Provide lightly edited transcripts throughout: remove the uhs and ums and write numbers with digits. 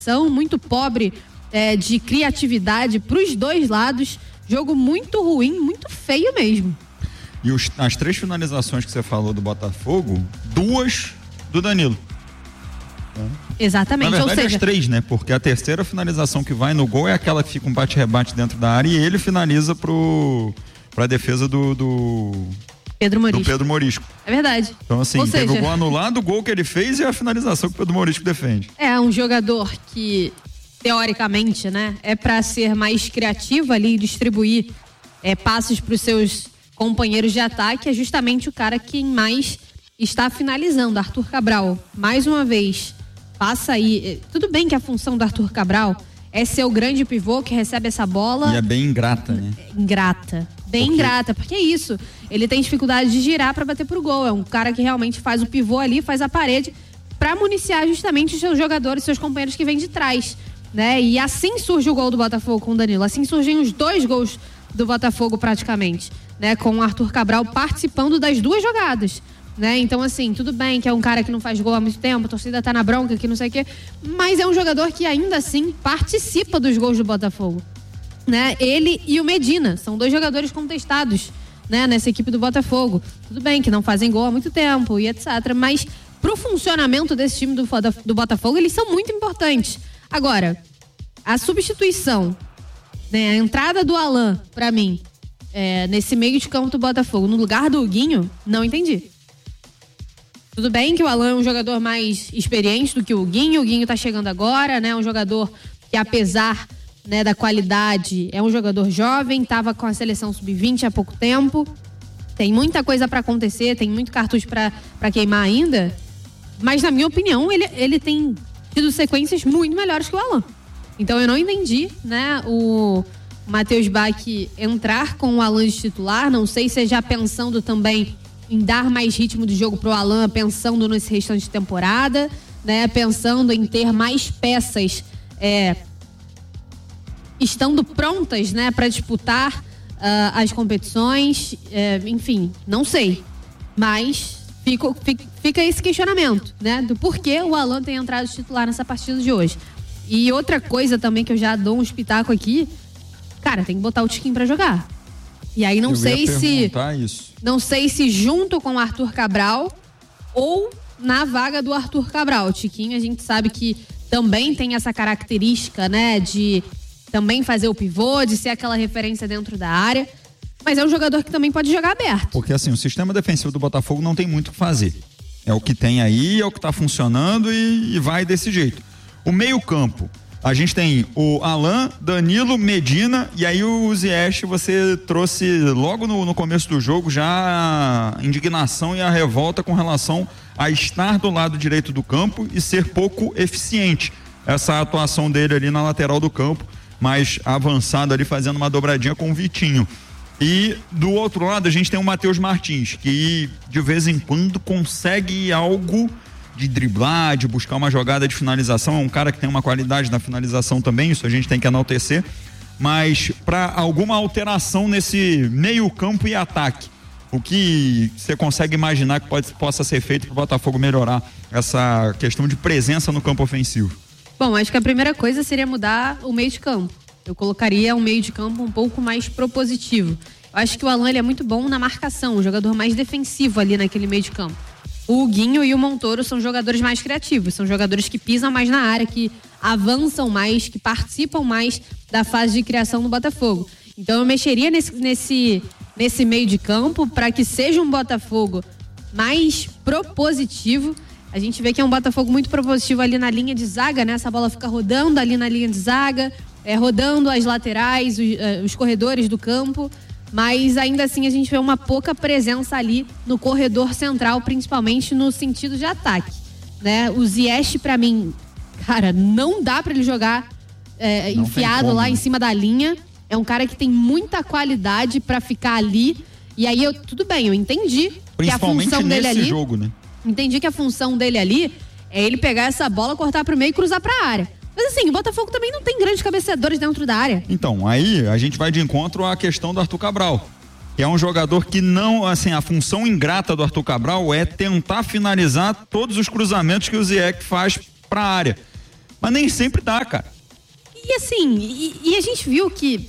muito pobre de criatividade para os dois lados. Jogo muito ruim, muito feio mesmo. E as 3 finalizações que você falou do Botafogo, 2 do Danilo. Exatamente. Na verdade, ou seja, as 3, né? Porque a terceira finalização que vai no gol é aquela que fica um bate-rebate dentro da área e ele finaliza pra defesa do Pedro Morisco. É verdade. Então, assim, teve o gol anulado, o gol que ele fez e a finalização que o Pedro Morisco defende. É um jogador que, teoricamente, né, é para ser mais criativo ali e distribuir passes para os seus companheiros de ataque, é justamente o cara que mais está finalizando. Arthur Cabral, mais uma vez, passa aí. Tudo bem que a função do Arthur Cabral é ser o grande pivô que recebe essa bola. E é bem ingrata, né? Ingrata, porque é isso. Ele tem dificuldade de girar para bater pro gol. É um cara que realmente faz o pivô ali, faz a parede para municiar justamente os seus jogadores, seus companheiros que vêm de trás, né? E assim surge o gol do Botafogo com o Danilo. Assim surgem os 2 gols do Botafogo praticamente, né? Com o Arthur Cabral participando das 2 jogadas. Né? Então, assim, tudo bem que é um cara que não faz gol há muito tempo, a torcida tá na bronca, que não sei o quê, mas é um jogador que ainda assim participa dos gols do Botafogo, né? Ele e o Medina são 2 jogadores contestados, né, nessa equipe do Botafogo. Tudo bem que não fazem gol há muito tempo e etc, mas pro funcionamento desse time do Botafogo, eles são muito importantes. Agora, a substituição, né, a entrada do Alan, pra mim, nesse meio de campo do Botafogo, no lugar do Huguinho, não entendi. Tudo bem que o Alan é um jogador mais experiente do que o Huguinho tá chegando agora, né? Um jogador que, apesar, né, da qualidade, é um jogador jovem, tava com a seleção sub-20 há pouco tempo, tem muita coisa para acontecer, tem muito cartucho para queimar ainda, mas na minha opinião ele tem tido sequências muito melhores que o Alan. Então eu não entendi, né, o Matheus Bach entrar com o Alan de titular, não sei se é já pensando também em dar mais ritmo de jogo pro Alan, pensando nesse restante de temporada, né? Pensando em ter mais peças estando prontas, né, para disputar as competições, enfim, não sei. Mas fica esse questionamento, né, do porquê o Alan tem entrado de titular nessa partida de hoje. E outra coisa também que eu já dou um espetáculo aqui, cara, tem que botar o Tiquinho para jogar. E aí não sei se junto com o Arthur Cabral ou na vaga do Arthur Cabral. O Tiquinho, a gente sabe que também tem essa característica, né, de também fazer o pivô, de ser aquela referência dentro da área, mas é um jogador que também pode jogar aberto. Porque assim, o sistema defensivo do Botafogo não tem muito o que fazer. É o que tem aí, é o que tá funcionando e vai desse jeito. O meio-campo, a gente tem o Alan, Danilo, Medina, e aí o Ziyech, você trouxe logo no começo do jogo já a indignação e a revolta com relação a estar do lado direito do campo e ser pouco eficiente. Essa atuação dele ali na lateral do campo, mais avançado ali, fazendo uma dobradinha com o Vitinho. E do outro lado a gente tem o Matheus Martins, que de vez em quando consegue algo de driblar, de buscar uma jogada de finalização. É um cara que tem uma qualidade na finalização também, isso a gente tem que enaltecer, mas para alguma alteração nesse meio campo e ataque, o que você consegue imaginar que possa ser feito para o Botafogo melhorar essa questão de presença no campo ofensivo? Bom, acho que a primeira coisa seria mudar o meio de campo. Eu colocaria um meio de campo um pouco mais propositivo. Eu acho que o Alan, ele é muito bom na marcação, um jogador mais defensivo ali naquele meio de campo. O Huguinho e o Montoro são jogadores mais criativos, são jogadores que pisam mais na área, que avançam mais, que participam mais da fase de criação do Botafogo. Então eu mexeria nesse meio de campo para que seja um Botafogo mais propositivo. A gente vê que é um Botafogo muito propositivo ali na linha de zaga, né? Essa bola fica rodando ali na linha de zaga, rodando as laterais, os corredores do campo. Mas ainda assim a gente vê uma pouca presença ali no corredor central, principalmente no sentido de ataque, né? O Ziyech, pra mim, cara, não dá pra ele jogar enfiado lá em cima da linha. É um cara que tem muita qualidade pra ficar ali. E aí, tudo bem, eu entendi que a função dele ali... jogo, né? Entendi que a função dele ali é ele pegar essa bola, cortar pro meio e cruzar pra área. Mas assim, o Botafogo também não tem grandes cabeceadores dentro da área. Então, aí a gente vai de encontro à questão do Arthur Cabral, que é um jogador que não, assim, a função ingrata do Arthur Cabral é tentar finalizar todos os cruzamentos que o Ziyech faz pra área. Mas nem sempre dá, cara. E assim, e a gente viu que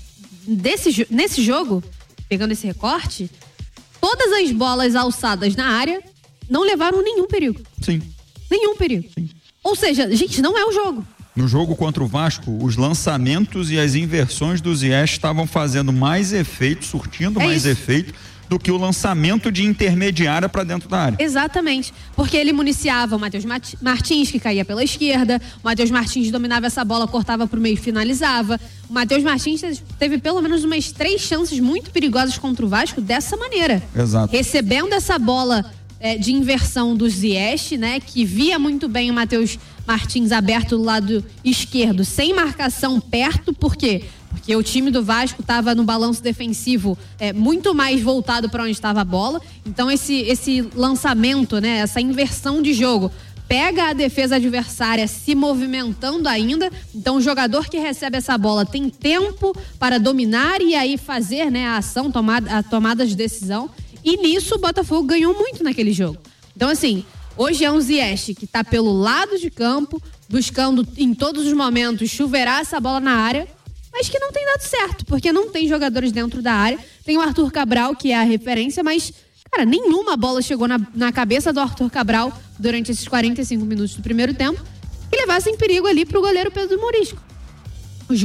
nesse jogo, pegando esse recorte, todas as bolas alçadas na área não levaram nenhum perigo. Sim. Nenhum perigo. Sim. Ou seja, gente, não é o jogo. No jogo contra o Vasco, os lançamentos e as inversões do Ziyech estavam fazendo mais efeito, surtindo mais efeito, do que o lançamento de intermediária para dentro da área. Exatamente, porque ele municiava o Matheus Martins, que caía pela esquerda, o Matheus Martins dominava essa bola, cortava para o meio e finalizava. O Matheus Martins teve pelo menos umas 3 chances muito perigosas contra o Vasco dessa maneira. Exato. Recebendo essa bola de inversão do Ziyech, né, que via muito bem o Matheus Martins aberto do lado esquerdo, sem marcação perto, por quê? Porque o time do Vasco estava no balanço defensivo muito mais voltado para onde estava a bola. Então esse lançamento, né, essa inversão de jogo, pega a defesa adversária se movimentando ainda. Então o jogador que recebe essa bola tem tempo para dominar e aí fazer, né, a ação, a tomada de decisão. E nisso o Botafogo ganhou muito naquele jogo. Então assim, hoje é um Ziyech que está pelo lado de campo, buscando em todos os momentos chuveirar essa bola na área, mas que não tem dado certo, porque não tem jogadores dentro da área. Tem o Arthur Cabral, que é a referência, mas, cara, nenhuma bola chegou na cabeça do Arthur Cabral durante esses 45 minutos do primeiro tempo que levassem perigo ali pro goleiro Pedro Morisco. Os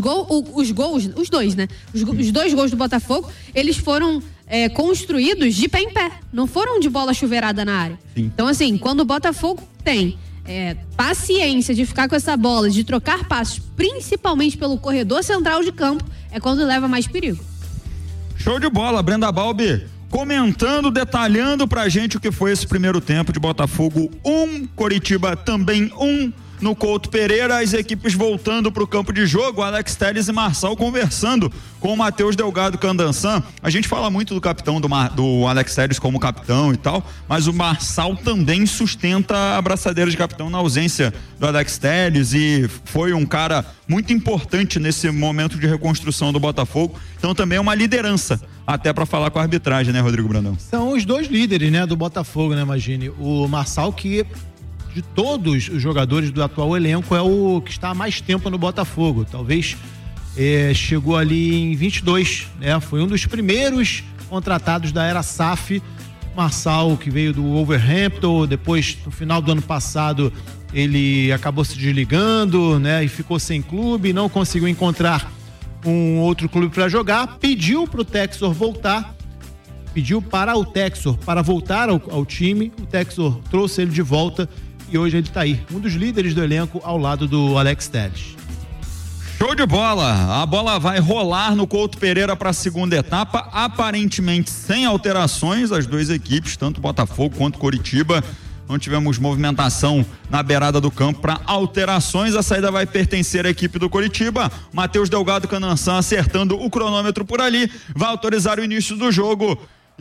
dois, né? Os 2 gols do Botafogo, eles foram construídos de pé em pé, não foram de bola chuveirada na área. Sim. Então, assim, quando o Botafogo tem paciência de ficar com essa bola, de trocar passos, principalmente pelo corredor central de campo, é quando leva mais perigo. Show de bola, Brenda Balbi, comentando, detalhando pra gente o que foi esse primeiro tempo de Botafogo 1, Coritiba também 1. No Couto Pereira, as equipes voltando para o campo de jogo, Alex Telles e Marçal conversando com o Matheus Delgado Candansan. A gente fala muito do capitão, do Alex Telles como capitão e tal, mas o Marçal também sustenta a abraçadeira de capitão na ausência do Alex Telles e foi um cara muito importante nesse momento de reconstrução do Botafogo. Então também é uma liderança, até para falar com a arbitragem, né, Rodrigo Brandão? São os 2 líderes, né, do Botafogo, né, imagine. O Marçal, que de todos os jogadores do atual elenco é o que está há mais tempo no Botafogo, talvez chegou ali em 22, né? Foi um dos primeiros contratados da era SAF. Marçal, que veio do Wolverhampton, depois no final do ano passado ele acabou se desligando, né? E ficou sem clube, não conseguiu encontrar um outro clube para jogar, pediu para o Texor voltar, pediu para o Texor para voltar ao time, o Texor trouxe ele de volta e hoje ele tá aí, um dos líderes do elenco ao lado do Alex Telles. Show de bola, a bola vai rolar no Couto Pereira para a segunda etapa, aparentemente sem alterações, as 2 equipes, tanto Botafogo quanto Coritiba, não tivemos movimentação na beirada do campo para alterações, a saída vai pertencer à equipe do Coritiba. Matheus Delgado Candansan acertando o cronômetro por ali, vai autorizar o início do jogo.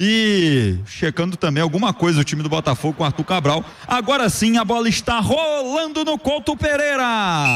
E checando também alguma coisa o time do Botafogo com Arthur Cabral. Agora sim a bola está rolando no Couto Pereira.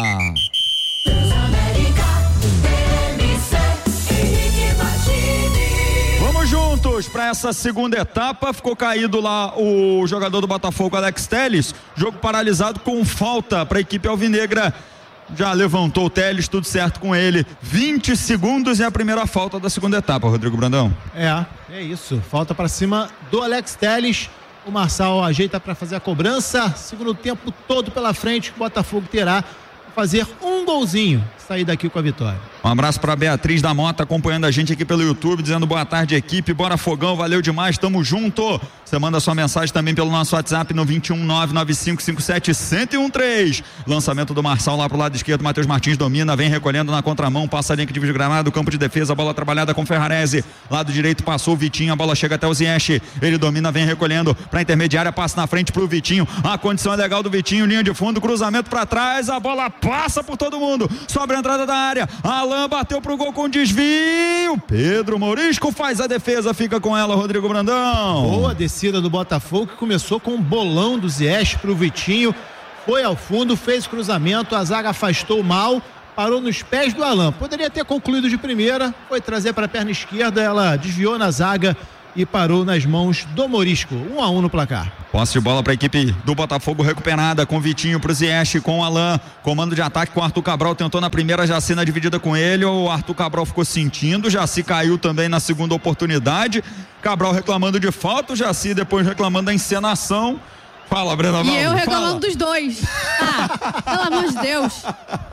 Vamos juntos para essa segunda etapa. Ficou caído lá o jogador do Botafogo, Alex Telles. Jogo paralisado com falta para a equipe alvinegra. Já levantou o Telles, tudo certo com ele. 20 segundos é a primeira falta da segunda etapa, Rodrigo Brandão. É isso. Falta para cima do Alex Telles. O Marçal ajeita para fazer a cobrança. Segundo tempo todo pela frente, o Botafogo terá que fazer um golzinho. Sair daqui com a vitória. Um abraço para Beatriz da Mota acompanhando a gente aqui pelo YouTube, dizendo boa tarde, equipe. Bora Fogão, valeu demais, tamo junto. Você manda sua mensagem também pelo nosso WhatsApp no 21995571013. Lançamento do Marçal lá pro lado esquerdo, Matheus Martins domina, vem recolhendo na contramão, passa a linha que divide o gramado, campo de defesa, bola trabalhada com Ferrarese. Lado direito passou o Vitinho, a bola chega até o Ziyech. Ele domina, vem recolhendo pra intermediária, passa na frente pro Vitinho. A condição é legal do Vitinho, linha de fundo, cruzamento pra trás, a bola passa por todo mundo. Sobra a entrada da área. Alan bateu pro gol com desvio. Pedro Morisco faz a defesa, fica com ela, Rodrigo Brandão. Boa descida do Botafogo, que começou com um bolão do Ziyech pro Vitinho, foi ao fundo, fez cruzamento, a zaga afastou mal, parou nos pés do Alan. Poderia ter concluído de primeira, foi trazer para a perna esquerda, ela desviou na zaga e parou nas mãos do Morisco. 1-1 no placar. Posse de bola para a equipe do Botafogo recuperada, com Vitinho pro Ziyech, com o Alan, comando de ataque com o Arthur Cabral, tentou na primeira, Jaci na dividida com ele, o Arthur Cabral ficou sentindo, Jaci caiu também na segunda oportunidade, Cabral reclamando de falta, o Jaci depois reclamando da encenação. Fala, Brena Valdo. E eu reclamando dos dois. Pelo amor de Deus.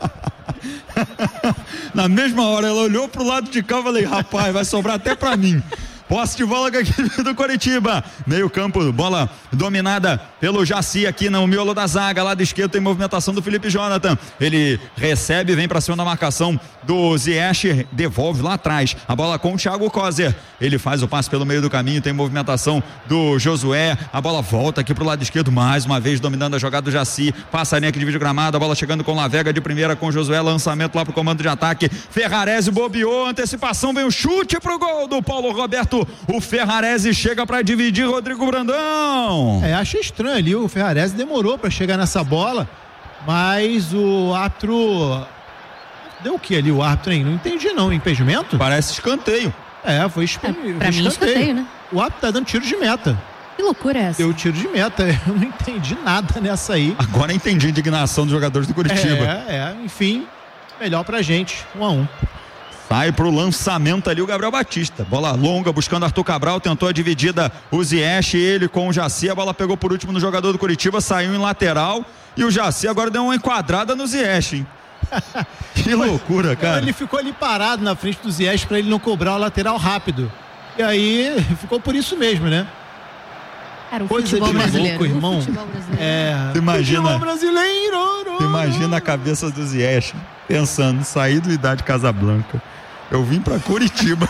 Na mesma hora ela olhou pro lado de cá e falei, rapaz, vai sobrar até pra mim. Posse de bola com a equipe do Coritiba, meio campo, bola dominada pelo Jaci aqui no miolo da zaga, lado esquerdo tem movimentação do Felipe Jonathan, ele recebe, vem pra cima da marcação do Ziyech, devolve lá atrás, a bola com o Thiago Kozer, ele faz o passe pelo meio do caminho, tem movimentação do Josué, a bola volta aqui pro lado esquerdo, mais uma vez dominando a jogada do Jaci, passa a linha que divide o gramado, a bola chegando com Lavega de primeira com o Josué, lançamento lá pro comando de ataque, Ferrarese bobeou, antecipação, vem o chute pro gol do Paulo Roberto. O Ferrarese chega para dividir, Rodrigo Brandão. Achei estranho ali, o Ferrarese demorou para chegar nessa bola, mas o árbitro deu o que ali o árbitro, hein? Não entendi não, impedimento? Parece escanteio. Foi pra mim escanteio, né? O árbitro tá dando tiro de meta. Que loucura é essa? Deu tiro de meta, eu não entendi nada nessa aí. Agora entendi a indignação dos jogadores do Curitiba. Enfim, melhor pra gente, 1-1. Sai pro lançamento ali o Gabriel Batista, bola longa buscando Arthur Cabral, tentou a dividida o Ziyech, ele com o Jaci, a bola pegou por último no jogador do Curitiba, saiu em lateral e o Jaci agora deu uma enquadrada no Ziyech, hein? Que loucura, cara. Ele ficou ali parado na frente do Ziyech pra ele não cobrar o lateral rápido e aí ficou por isso mesmo, né? Era o futebol brasileiro. Irmão. Imagina, brasileiro. Imagina a cabeça do Ziyech pensando, sair do Idade Casablanca, eu vim pra Curitiba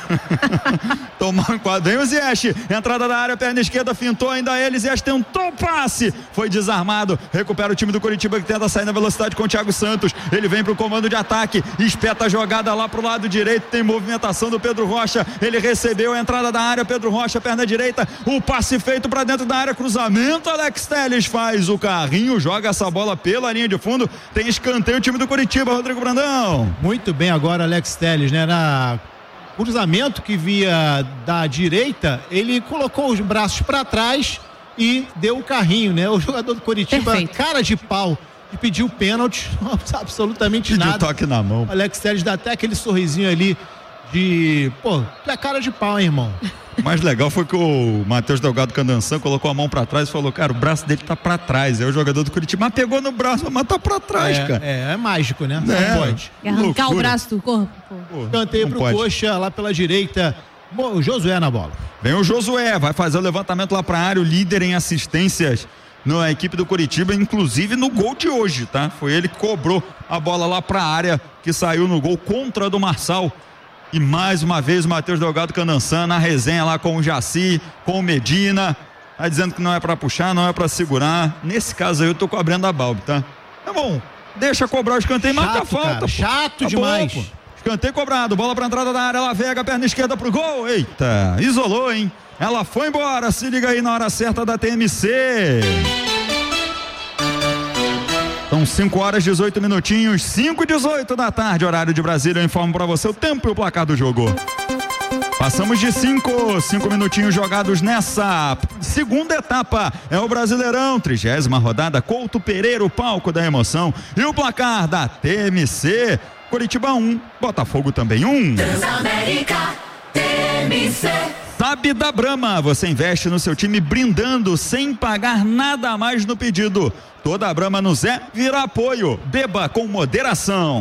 tomar um quadro. Vem o Ziyech, entrada da área, perna esquerda, fintou ainda ele, Ziyech tentou o passe, foi desarmado, recupera o time do Curitiba que tenta sair na velocidade com o Thiago Santos, ele vem pro comando de ataque, espeta a jogada lá pro lado direito, tem movimentação do Pedro Rocha, ele recebeu a entrada da área, Pedro Rocha, perna direita, o passe feito pra dentro da área, cruzamento, Alex Telles faz o carrinho, joga essa bola pela linha de fundo, tem escanteio o time do Curitiba, Rodrigo Brandão. Muito bem agora Alex Telles, né? Na cruzamento que via da direita, ele colocou os braços para trás e deu o carrinho, né? O jogador do Coritiba, cara de pau, e pediu pênalti, absolutamente pediu nada. Toque na mão. O Alex Telles dá até aquele sorrisinho ali de, tu é cara de pau, hein, irmão? O mais legal foi que o Matheus Delgado Candançan colocou a mão pra trás e falou, cara, o braço dele tá pra trás. Aí o jogador do Curitiba, mas pegou no braço, mas tá pra trás, cara. É mágico, né? Não pode. Arrancar o braço do corpo. Canteio pro Coxa, lá pela direita. O Josué na bola. Vem o Josué, vai fazer o levantamento lá pra área, o líder em assistências na equipe do Curitiba, inclusive no gol de hoje, tá? Foi ele que cobrou a bola lá pra área, que saiu no gol contra do Marçal. E mais uma vez o Matheus Delgado Candançan na resenha lá com o Jaci, com o Medina, tá dizendo que não é pra puxar, não é pra segurar. Nesse caso aí eu tô cobrando a Balbi, tá? Tá bom, deixa cobrar o escanteio, marca a falta. Cara, chato demais. Bom, escanteio cobrado, bola pra entrada da área, Lavega, perna esquerda pro gol. Eita, isolou, hein? Ela foi embora, se liga aí na hora certa da TMC. São 5 horas e 18 minutinhos, 5h18 da tarde, horário de Brasília. Eu informo pra você o tempo e o placar do jogo. Passamos de 5 minutinhos jogados nessa segunda etapa. É o Brasileirão, 30ª rodada, Couto Pereira, o palco da emoção. E o placar da TMC, Curitiba 1, Botafogo também 1. Transamérica, TMC. Sabe da Brahma, você investe no seu time brindando sem pagar nada a mais no pedido. Toda a Brahma no Zé vira apoio. Beba com moderação.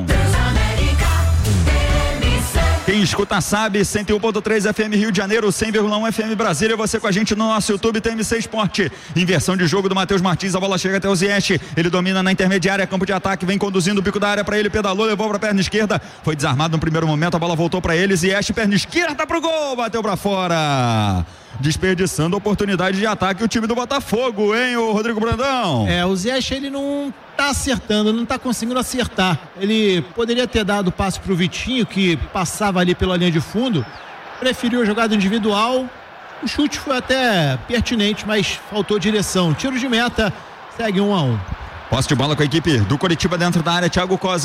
Quem escuta sabe, 101.3 FM Rio de Janeiro, 100,1 FM Brasília, você com a gente no nosso YouTube TMC Esporte. Inversão de jogo do Matheus Martins, a bola chega até o Ziyech, ele domina na intermediária, campo de ataque, vem conduzindo o bico da área para ele, pedalou, levou para a perna esquerda, foi desarmado no primeiro momento, a bola voltou para ele, Ziyech, perna esquerda pro gol, bateu para fora. Desperdiçando a oportunidade de ataque o time do Botafogo, hein, o Rodrigo Brandão? O Ziyech, ele não tá acertando, não tá conseguindo acertar. Ele poderia ter dado o passe pro Vitinho, que passava ali pela linha de fundo, preferiu a jogada individual. O chute foi até pertinente, mas faltou direção. Tiro de meta, segue 1-1. Posse de bola com a equipe do Coritiba dentro da área, Thiago Kozer.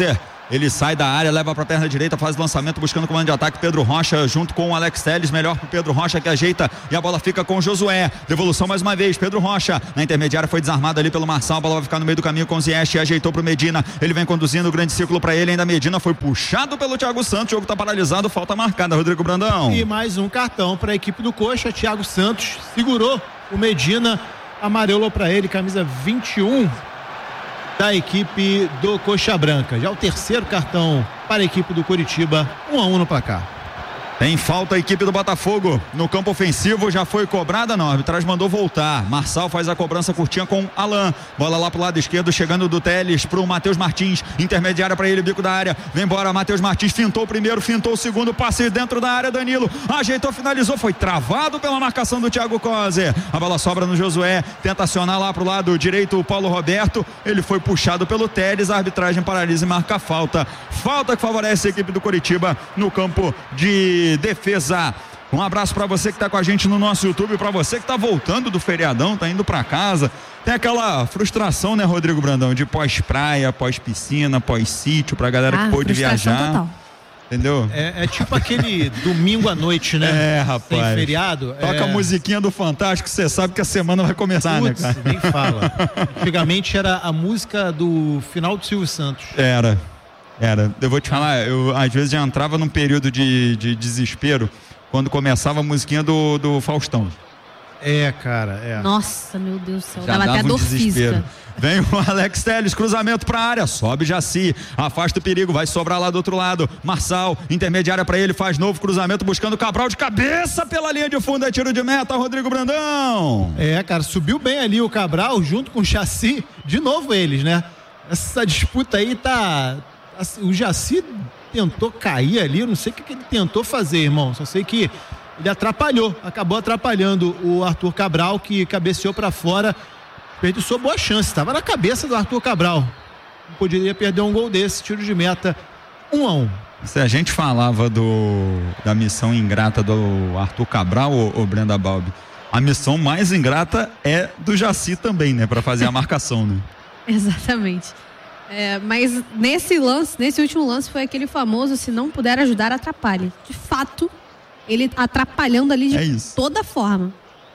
Ele sai da área, leva pra perna direita, faz o lançamento buscando comando de ataque. Pedro Rocha junto com o Alex Telles, melhor pro Pedro Rocha que ajeita e a bola fica com o Josué. Devolução mais uma vez, Pedro Rocha na intermediária foi desarmado ali pelo Marçal, a bola vai ficar no meio do caminho com o Ziyech, ajeitou pro Medina, ele vem conduzindo o grande círculo pra ele, ainda Medina foi puxado pelo Thiago Santos, o jogo tá paralisado, falta marcada, Rodrigo Brandão. E mais um cartão pra equipe do Coxa, Thiago Santos segurou o Medina, amarelou pra ele, camisa 21 da equipe do Coxa Branca. Já o terceiro cartão para a equipe do Coritiba, 1-1 no placar. Tem falta a equipe do Botafogo no campo ofensivo, já foi cobrada, não, a arbitragem mandou voltar. Marçal faz a cobrança curtinha com Alan, bola lá pro lado esquerdo, chegando do Telles pro Matheus Martins, intermediária para ele, bico da área, vem embora, Matheus Martins fintou o primeiro, fintou o segundo, passe dentro da área, Danilo ajeitou, finalizou, foi travado pela marcação do Thiago Coser, a bola sobra no Josué, tenta acionar lá pro lado direito o Paulo Roberto, ele foi puxado pelo Telles, a arbitragem paralisa e marca falta que favorece a equipe do Coritiba no campo de defesa. Um abraço para você que tá com a gente no nosso YouTube, para você que tá voltando do feriadão, tá indo para casa. Tem aquela frustração, né, Rodrigo Brandão, de pós-praia, pós-piscina, pós-sítio, pra galera que pôde viajar. Total. Entendeu? É tipo aquele domingo à noite, né? É, rapaz. Tem feriado. Toca a musiquinha do Fantástico, você sabe que a semana vai começar, Puts, né, cara? Nem fala. Antigamente era a música do final do Silvio Santos. Era. Eu vou te falar, eu às vezes já entrava num período de desespero quando começava a musiquinha do Faustão. Cara. Nossa, meu Deus do céu. Já dava até dor desespero. física. Vem o Alex Telles, cruzamento pra área, sobe Jaci, afasta o perigo, vai sobrar lá do outro lado, Marçal, intermediária pra ele, faz novo cruzamento buscando Cabral de cabeça pela linha de fundo, é tiro de meta, Rodrigo Brandão. Cara, subiu bem ali o Cabral junto com o Jaci, de novo eles, né? Essa disputa aí tá... O Jaci tentou cair ali, eu não sei o que ele tentou fazer, irmão, só sei que ele acabou atrapalhando o Arthur Cabral, que cabeceou pra fora, desperdiçou boa chance, estava na cabeça do Arthur Cabral, não poderia perder um gol desse, tiro de meta, 1-1. Se a gente falava da missão ingrata do Arthur Cabral, o Brenda Balbi, a missão mais ingrata é do Jaci também, né, para fazer a marcação, né? Exatamente. Mas nesse último lance foi aquele famoso, se não puder ajudar, atrapalhe. De fato, ele atrapalhando ali de toda forma.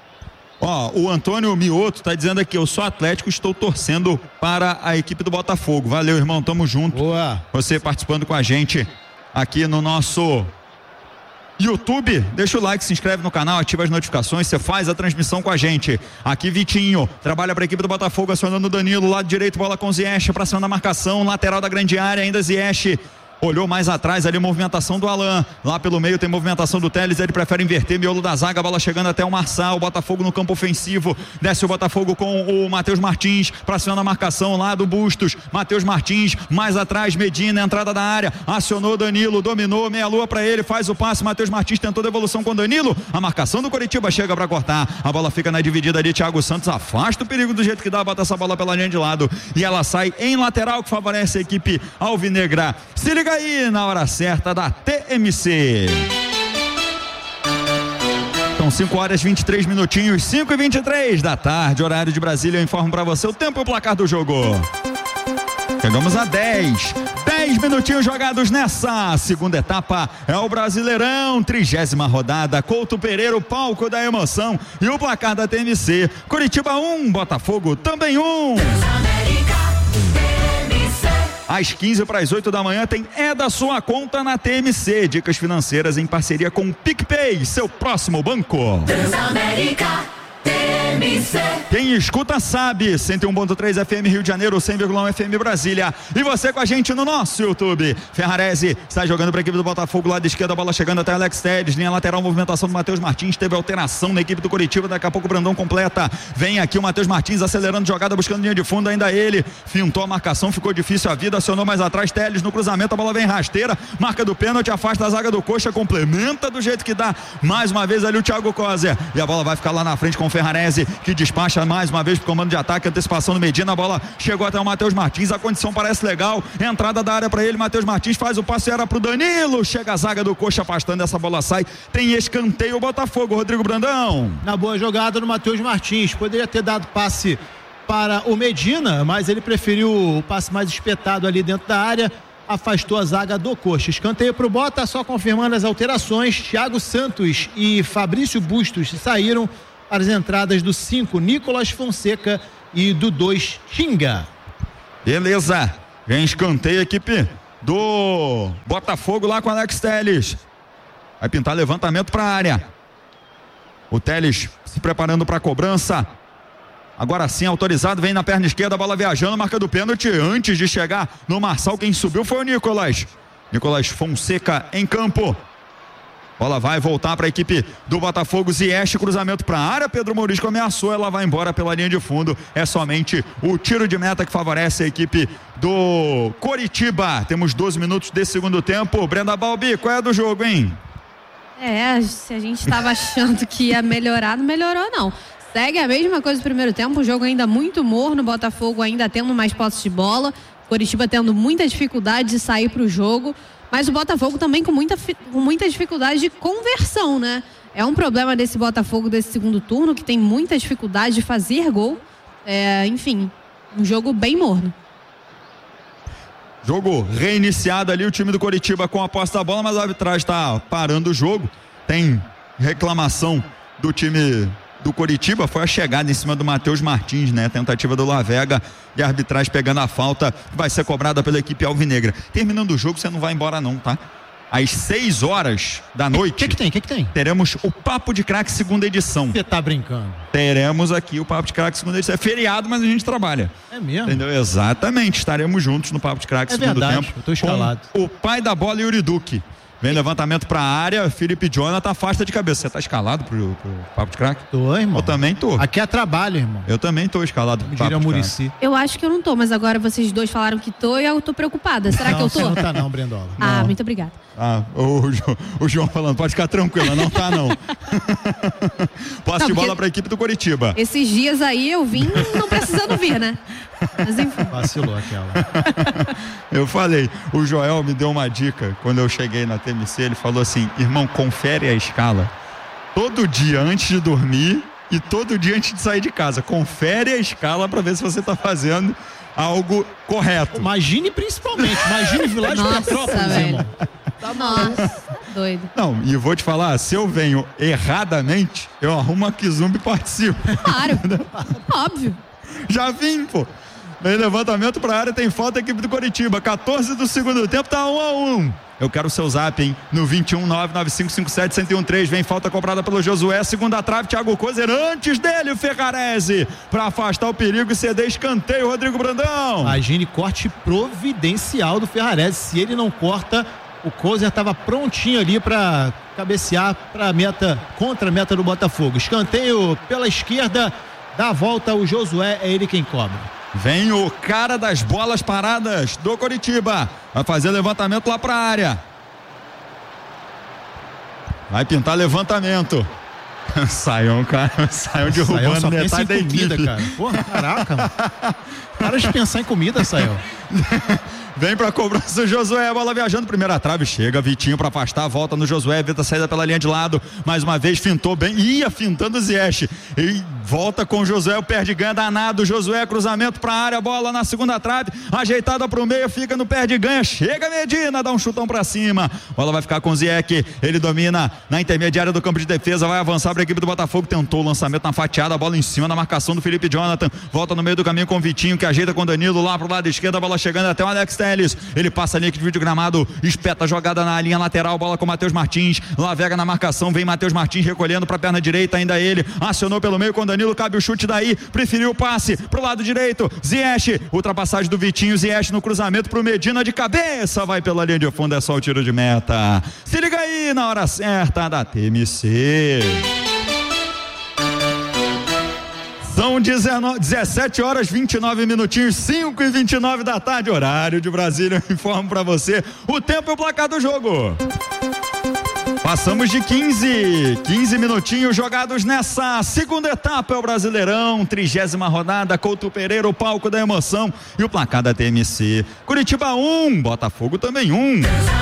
O Antônio Mioto tá dizendo aqui, eu sou atlético, estou torcendo para a equipe do Botafogo. Valeu, irmão, tamo junto. Boa. Você participando com a gente aqui no nosso YouTube, deixa o like, se inscreve no canal, ativa as notificações, você faz a transmissão com a gente. Aqui Vitinho, trabalha para a equipe do Botafogo, acionando o Danilo, lado direito, bola com o Ziyech, pra cima da marcação, lateral da grande área, ainda Ziyech. Olhou mais atrás ali, movimentação do Alan. Lá pelo meio tem movimentação do Telles. Ele prefere inverter, miolo da zaga. A bola chegando até o Marçal. O Botafogo no campo ofensivo. Desce o Botafogo com o Matheus Martins. Pra cima da marcação lá do Bustos. Matheus Martins, mais atrás, Medina, entrada da área. Acionou Danilo, dominou, meia lua pra ele. Faz o passe. Matheus Martins tentou devolução com Danilo. A marcação do Coritiba chega pra cortar. A bola fica na dividida ali. Thiago Santos afasta o perigo do jeito que dá. Bota essa bola pela linha de lado. E ela sai em lateral, que favorece a equipe alvinegra. Se liga aí na hora certa da TMC. São 5 horas 23 minutinhos, 5h23 da tarde, horário de Brasília. Eu informo pra você o tempo e o placar do jogo. Chegamos a 10 minutinhos jogados nessa segunda etapa. É o Brasileirão, 30ª rodada. Couto Pereira, o palco da emoção. E o placar da TMC: Coritiba 1, Botafogo também 1. Às 15:45 da manhã tem da sua conta na TMC. Dicas financeiras em parceria com o PicPay, seu próximo banco. Transamérica TMC. Quem escuta sabe, 101.3 FM Rio de Janeiro, 100,1 FM Brasília. E você com a gente no nosso YouTube. Ferrarese está jogando para a equipe do Botafogo, lado esquerdo, a bola chegando até Alex Telles, linha lateral, movimentação do Matheus Martins, teve alteração na equipe do Coritiba, daqui a pouco o Brandão completa. Vem aqui o Matheus Martins acelerando jogada, buscando linha de fundo, ainda ele fintou a marcação, ficou difícil a vida, acionou mais atrás, Telles no cruzamento, a bola vem rasteira, marca do pênalti, afasta a zaga do Coxa, complementa do jeito que dá, mais uma vez ali o Thiago Coser, e a bola vai ficar lá na frente com o Ferrarese, que despacha mais uma vez pro comando de ataque, antecipação do Medina, a bola chegou até o Matheus Martins, a condição parece legal, entrada da área para ele, Matheus Martins faz o passe, era pro Danilo, chega a zaga do Coxa afastando, essa bola sai, tem escanteio o Botafogo, Rodrigo Brandão. Na boa jogada do Matheus Martins, poderia ter dado passe para o Medina, mas ele preferiu o passe mais espetado ali dentro da área, afastou a zaga do Coxa. Escanteio pro Bota, só confirmando as alterações. Thiago Santos e Fabrício Bustos saíram para as entradas do 5, Nicolas Fonseca, e do 2, Xinga. Beleza, vem escanteio a equipe do Botafogo lá com o Alex Telles. Vai pintar levantamento para a área. O Telles se preparando para a cobrança. Agora sim, autorizado, vem na perna esquerda, a bola viajando, marca do pênalti. Antes de chegar no Marçal, quem subiu foi o Nicolas. Nicolas Fonseca em campo. Bola vai voltar para a equipe do Botafogo. Ziyech, cruzamento para a área. Pedro Mourisco ameaçou, ela vai embora pela linha de fundo. É somente o tiro de meta que favorece a equipe do Coritiba. Temos 12 minutos de segundo tempo. Brenda Balbi, qual é a do jogo, hein? Se a gente estava achando que ia melhorar, não melhorou não. Segue a mesma coisa no primeiro tempo, o jogo ainda muito morno, Botafogo ainda tendo mais posse de bola, Coritiba tendo muita dificuldade de sair para o jogo, mas o Botafogo também com muita dificuldade de conversão, né? É um problema desse Botafogo desse segundo turno, que tem muita dificuldade de fazer gol. Enfim, um jogo bem morno. Jogo reiniciado ali, o time do Coritiba com a posse da bola, mas a arbitragem está parando o jogo. Tem reclamação do time do Coritiba, foi a chegada em cima do Matheus Martins, né? Tentativa do Lavega e a arbitragem pegando a falta, vai ser cobrada pela equipe alvinegra. Terminando o jogo, você não vai embora não, tá? Às 6 horas da noite. O que tem? Teremos o Papo de Craque segunda edição. Você tá brincando? Teremos aqui o Papo de Craque segunda edição. É feriado, mas a gente trabalha. É mesmo? Entendeu? Exatamente. Estaremos juntos no Papo de Craque segundo tempo. Eu tô escalado. Com o pai da bola, Yuri Duque. Vem levantamento pra área, Felipe Jonathan afasta de cabeça. Você tá escalado pro Papo de Craque? Tô, irmão. Eu também tô. Aqui é trabalho, irmão. Eu também tô escalado pro Papo de Craque. Eu acho que eu não tô, mas agora vocês dois falaram que tô e eu tô preocupada. Será que eu tô? Você não tá não, Brendola. Não. Muito obrigada. O João falando, pode ficar tranquila, não tá não. Posse de bola pra equipe do Coritiba. Esses dias aí eu vim não precisando vir, né? Mas enfim. Vacilou aquela. Eu falei, o Joel me deu uma dica quando eu cheguei na TMC, ele falou assim, irmão, confere a escala todo dia antes de dormir e todo dia antes de sair de casa. Confere a escala pra ver se você tá fazendo algo correto. Imagine Vila de Petrópolis, irmão. Nossa, doido. Não, e vou te falar, se eu venho erradamente, eu arrumo a Kizumba e participo. Claro, óbvio. Já vim, pô. Vem levantamento pra área, tem falta a equipe do Coritiba. 14 do segundo tempo, tá 1-1. Eu quero o seu zap, hein? No 21-99557-1013. Vem falta cobrada pelo Josué. Segunda trave, Thiago Kozer. Antes dele, o Ferrarese. Pra afastar o perigo e ceder escanteio, Rodrigo Brandão. Imagine corte providencial do Ferrarese. Se ele não corta, o Kozer estava prontinho ali para cabecear para a meta, contra a meta do Botafogo. Escanteio pela esquerda, dá a volta o Josué, é ele quem cobra. Vem o cara das bolas paradas do Coritiba. Vai fazer levantamento lá pra área. Vai pintar levantamento. Saiu derrubando metade da equipe. Cara. Porra, caraca, mano. Para de pensar em comida, Saiu. Vem pra cobrança o Josué, bola viajando, primeira trave, chega Vitinho pra afastar, volta no Josué, evita a saída pela linha de lado, mais uma vez fintou bem, ia fintando o Ziyech, e volta com o Josué, o perde ganha danado, Josué, cruzamento pra área, bola na segunda trave, ajeitada pro meio, fica no perde ganha, chega Medina, dá um chutão pra cima, bola vai ficar com o Ziyech, ele domina na intermediária do campo de defesa, vai avançar pra equipe do Botafogo, tentou o lançamento na fatiada, a bola em cima da marcação do Felipe Jonathan, volta no meio do caminho com o Vitinho, que ajeita com o Danilo lá pro lado esquerdo, a bola chegando até o Alex Telles. Ele passa a linha que divide o gramado, espeta a jogada na linha lateral, bola com o Matheus Martins, Lavega na marcação, vem Matheus Martins recolhendo pra perna direita, ainda ele, acionou pelo meio com o Danilo, cabe o chute daí, preferiu o passe pro lado direito, Ziyech, ultrapassagem do Vitinho, Ziyech no cruzamento pro Medina de cabeça, vai pela linha de fundo, é só o tiro de meta. Se liga aí na hora certa da TMC. São 17 horas 29 minutinhos, 5h29 da tarde, horário de Brasília. Eu informo pra você o tempo e o placar do jogo. Passamos de 15 minutinhos jogados nessa segunda etapa, é o Brasileirão, 30ª rodada, Couto Pereira, o palco da emoção e o placar da TMC. Curitiba 1, Botafogo também 1.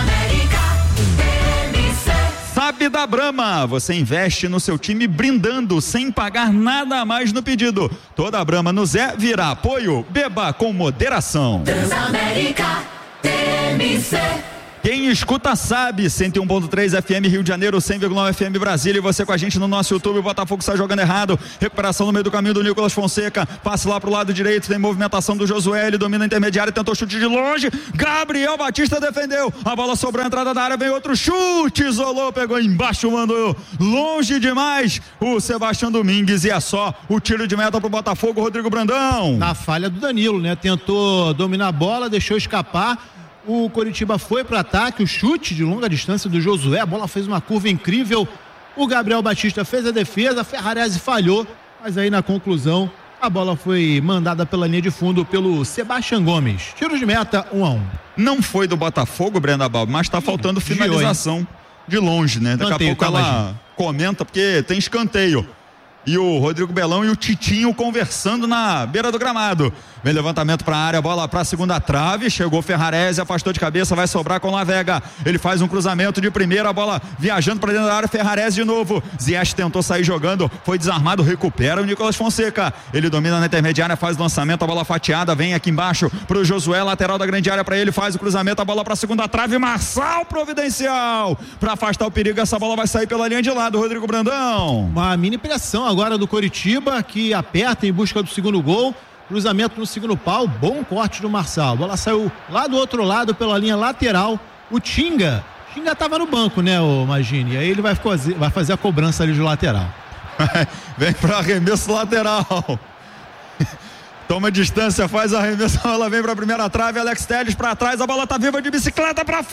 Sabe da Brahma, você investe no seu time brindando sem pagar nada a mais no pedido. Toda a Brahma no Zé virá apoio, beba com moderação. Transamérica. TMC. Quem escuta sabe, 101.3 FM Rio de Janeiro, 100,9 FM Brasília, e você com a gente no nosso YouTube. O Botafogo está jogando errado, recuperação no meio do caminho do Nicolas Fonseca, passe lá pro lado direito, tem movimentação do Josué, ele domina a intermediária, tentou chute de longe, Gabriel Batista defendeu, a bola sobrou a entrada da área, vem outro chute, isolou, pegou embaixo, mandou longe demais o Sebastião Domingues, e é só o tiro de meta pro Botafogo, Rodrigo Brandão. Na falha do Danilo, né? Tentou dominar a bola, deixou escapar. O Coritiba foi para o ataque, o chute de longa distância do Josué, a bola fez uma curva incrível, o Gabriel Batista fez a defesa, Ferrarese falhou, mas aí na conclusão a bola foi mandada pela linha de fundo pelo Sebastião Gomes. Tiro de meta, 1-1. Não foi do Botafogo, Brenda Balbi, mas tá faltando finalização de longe, né? Daqui a pouco ela comenta, porque tem escanteio. E o Rodrigo Belão e o Titinho conversando na beira do gramado. Vem levantamento para a área, bola para a segunda trave, chegou Ferrarese, afastou de cabeça, vai sobrar com Lavega. Ele faz um cruzamento de primeira, a bola viajando para dentro da área, Ferrarese de novo. Ziyech tentou sair jogando, foi desarmado, recupera o Nicolas Fonseca. Ele domina na intermediária, faz o lançamento, a bola fatiada, vem aqui embaixo pro Josué, lateral da grande área para ele, faz o cruzamento, a bola para a segunda trave, Marçal providencial. Para afastar o perigo, essa bola vai sair pela linha de lado, Rodrigo Brandão. Uma mini pressão agora do Coritiba, que aperta em busca do segundo gol. Cruzamento no segundo pau, bom corte do Marçal. A bola saiu lá do outro lado pela linha lateral. O Tinga estava no banco, né, o Magini? Aí ele vai fazer a cobrança ali de lateral. Vem para arremesso lateral. Toma distância, faz arremesso, ela vem para a primeira trave, Alex Telles para trás, a bola tá viva de bicicleta para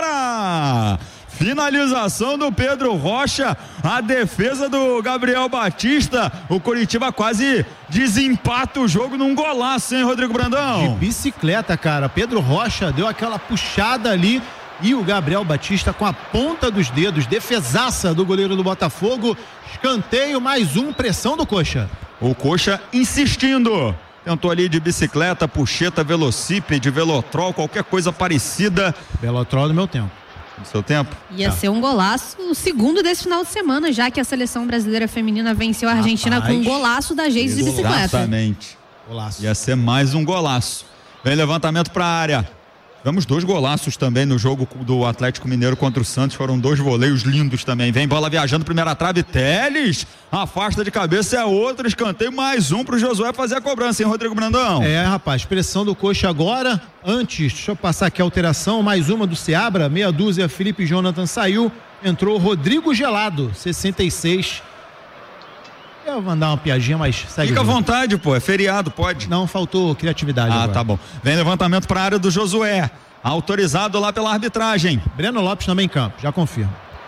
fora. Finalização do Pedro Rocha, a defesa do Gabriel Batista. O Coritiba quase desempata o jogo num golaço, hein, Rodrigo Brandão? De bicicleta, cara. Pedro Rocha deu aquela puxada ali e o Gabriel Batista com a ponta dos dedos, defesaça do goleiro do Botafogo. Escanteio, mais um, pressão do Coxa. O Coxa insistindo. Tentou ali de bicicleta, puxeta, velocípede, velotrol, qualquer coisa parecida. Velotrol do meu tempo. No seu tempo? Ia ser um golaço, o segundo desse final de semana, já que a seleção brasileira feminina venceu a Argentina com um golaço da Geise de bicicleta. Exatamente. Golaço. Ia ser mais um golaço. Vem levantamento para a área. Tivemos 2 golaços também no jogo do Atlético Mineiro contra o Santos. Foram 2 voleios lindos também. Vem bola viajando, primeira trave, Telles. Afasta de cabeça, é outro escanteio. Mais um pro Josué fazer a cobrança, hein, Rodrigo Brandão? É, rapaz, pressão do Coxa agora. Antes, deixa eu passar aqui a alteração. Mais uma do Seabra, meia dúzia. Felipe Jonathan saiu. Entrou Rodrigo Gelado, 66. Eu vou mandar uma piadinha, mas segue. Fica à vontade, pô, é feriado, pode. Não, faltou criatividade agora. Tá bom. Vem levantamento para a área do Josué. Autorizado lá pela arbitragem. Breno Lopes também em campo, já confirmo.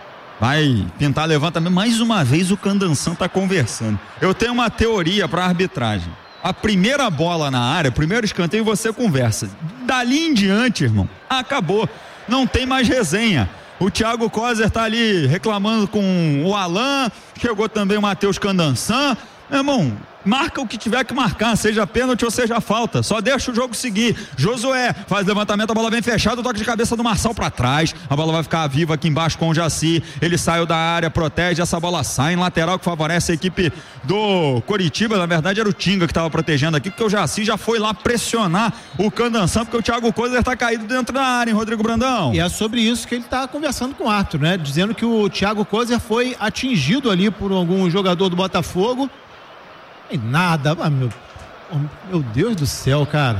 Vai pintar levantamento. Mais uma vez o Candanção tá conversando. Eu tenho uma teoria para arbitragem. A primeira bola na área, primeiro escanteio, você conversa. Dali em diante, irmão, acabou. Não tem mais resenha. O Thiago Kozer tá ali reclamando com o Alan, chegou também o Matheus Candansan. Meu irmão, marca o que tiver que marcar, seja pênalti ou seja falta, só deixa o jogo seguir. Josué faz levantamento, a bola vem fechada, o toque de cabeça do Marçal para trás, a bola vai ficar viva aqui embaixo com o Jaci, ele saiu da área, protege, essa bola sai em lateral que favorece a equipe do Coritiba. Na verdade era o Tinga que estava protegendo aqui, porque o Jaci já foi lá pressionar o Candansan, porque o Thiago Kozer tá caído dentro da área, hein, Rodrigo Brandão? E é sobre isso que ele tá conversando com o Arthur, né, dizendo que o Thiago Kozer foi atingido ali por algum jogador do Botafogo. E nada, meu Deus do céu, cara.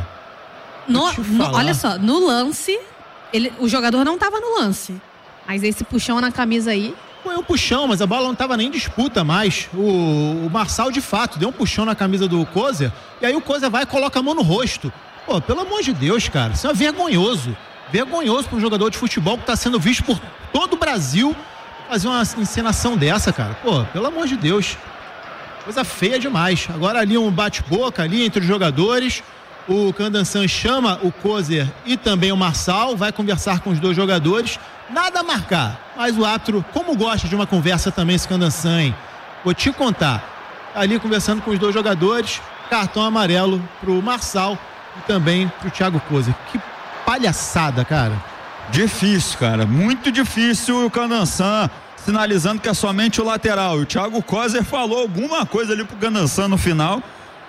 Olha só, no lance, o jogador não estava no lance, mas esse puxão na camisa aí. Foi um puxão, mas a bola não estava nem em disputa mais. O Marçal, de fato, deu um puxão na camisa do Kozer, e aí o Kozer vai e coloca a mão no rosto. Pô, pelo amor de Deus, cara, isso é vergonhoso. Vergonhoso para um jogador de futebol que está sendo visto por todo o Brasil fazer uma encenação dessa, cara. Pô, pelo amor de Deus. Coisa feia demais. Agora ali um bate-boca ali entre os jogadores. O Candansan chama o Kozer e também o Marçal, vai conversar com os 2 jogadores. Nada a marcar, mas o árbitro, como gosta de uma conversa também esse Candansan, hein? Vou te contar. Ali conversando com os 2 jogadores, cartão amarelo pro Marçal e também pro Thiago Kozer. Que palhaçada, cara. Difícil, cara, muito difícil. O Candansan sinalizando que é somente o lateral. E o Thiago Kozer falou alguma coisa ali pro Candansan no final.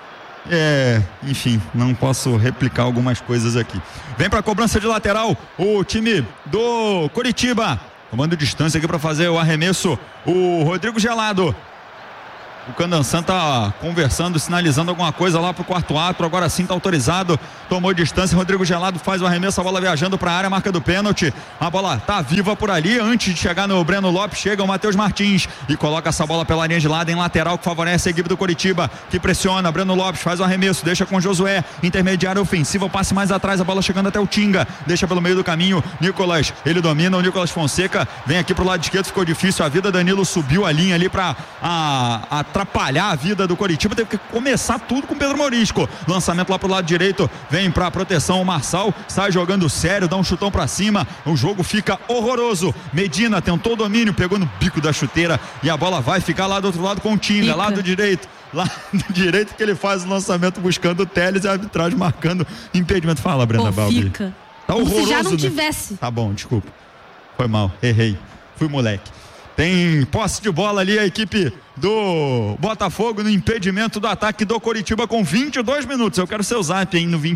Enfim, não posso replicar algumas coisas aqui. Vem pra cobrança de lateral o time do Coritiba, tomando distância aqui para fazer o arremesso, o Rodrigo Gelado. O Candansan tá conversando, sinalizando alguma coisa lá pro quarto árbitro. Agora sim tá autorizado. Tomou distância. Rodrigo Gelado faz o arremesso. A bola viajando pra área, marca do pênalti. A bola tá viva por ali. Antes de chegar no Breno Lopes, chega o Matheus Martins e coloca essa bola pela linha de lado em lateral, que favorece a equipe do Coritiba, que pressiona. Breno Lopes faz o arremesso, deixa com Josué. Intermediária ofensiva, o passe mais atrás. A bola chegando até o Tinga. Deixa pelo meio do caminho. Nicolas, ele domina. O Nicolas Fonseca vem aqui pro lado esquerdo. Ficou difícil a vida. Danilo subiu a linha ali pra atrapalhar a vida do Coritiba, teve que começar tudo com Pedro Morisco. Lançamento lá pro lado direito, vem pra proteção o Marçal, sai jogando sério, dá um chutão pra cima, o jogo fica horroroso. Medina tentou o domínio, pegou no bico da chuteira e a bola vai ficar lá do outro lado com o Tinga, lá do direito que ele faz o lançamento buscando o Teles e a arbitragem marcando impedimento. Fala, Brenda Balbi. Fica. Tá horroroso, se já não né? tivesse. Tá bom, desculpa. Foi mal, errei. Fui moleque. Tem posse de bola ali a equipe do Botafogo no impedimento do ataque do Coritiba com 22 minutos. Eu quero seu zap aí no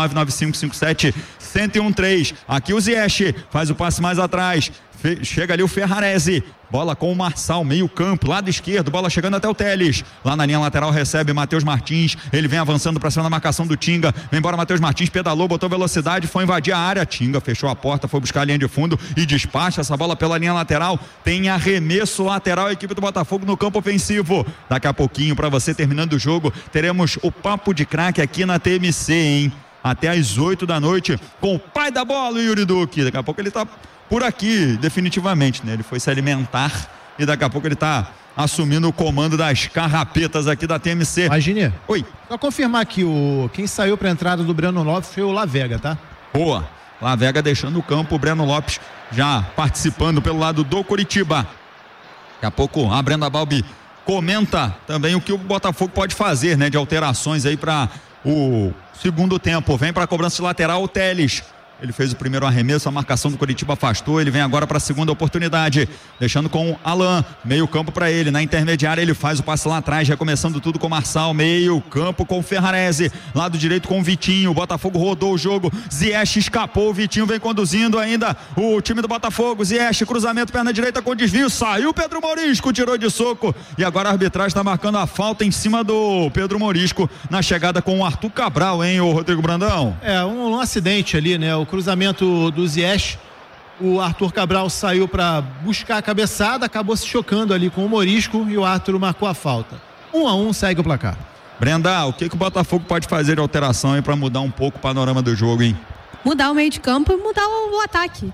2199557-1013. Aqui o Ziyech faz o passe mais atrás. Chega ali o Ferrarese. Bola com o Marçal, meio campo, lado esquerdo, bola chegando até o Teles. Lá na linha lateral recebe Matheus Martins. Ele vem avançando para cima da marcação do Tinga. Vem embora Matheus Martins, pedalou, botou velocidade, foi invadir a área. Tinga fechou a porta, foi buscar a linha de fundo e despacha essa bola pela linha lateral. Tem arremesso lateral, a equipe do Botafogo no campo ofensivo. Daqui a pouquinho, para você terminando o jogo, teremos o Papo de Craque aqui na TMC, hein? Até às 8 da noite com o pai da bola, o Yuri Duque. Daqui a pouco ele tá por aqui, definitivamente, né? Ele foi se alimentar e daqui a pouco ele tá assumindo o comando das carrapetas aqui da TMC. Imagine. Oi. Só confirmar que quem saiu pra entrada do Breno Lopes foi o Lavega, tá? Boa. Lavega deixando o campo, o Breno Lopes já participando pelo lado do Coritiba. Daqui a pouco a Brenda Balbi comenta também o que o Botafogo pode fazer, né? De alterações aí para o segundo tempo. Vem para a cobrança de lateral o Teles. Ele fez o primeiro arremesso, a marcação do Coritiba afastou, ele vem agora para a segunda oportunidade, deixando com o Alan, meio campo para ele, na intermediária ele faz o passe lá atrás, recomeçando tudo com o Marçal, meio campo com o Ferrarese, lado direito com o Vitinho, o Botafogo rodou o jogo, Ziyech escapou, o Vitinho vem conduzindo ainda o time do Botafogo, Ziyech, cruzamento, perna direita com desvio, saiu Pedro Morisco, tirou de soco, e agora a arbitragem está marcando a falta em cima do Pedro Morisco, na chegada com o Arthur Cabral, hein, o Rodrigo Brandão? Um acidente ali, né, o cruzamento do Ziyech, o Arthur Cabral saiu para buscar a cabeçada, acabou se chocando ali com o Morisco e o Arthur marcou a falta. 1-1, segue o placar. Brenda, o que o Botafogo pode fazer de alteração aí para mudar um pouco o panorama do jogo, hein? Mudar o meio de campo e mudar o ataque.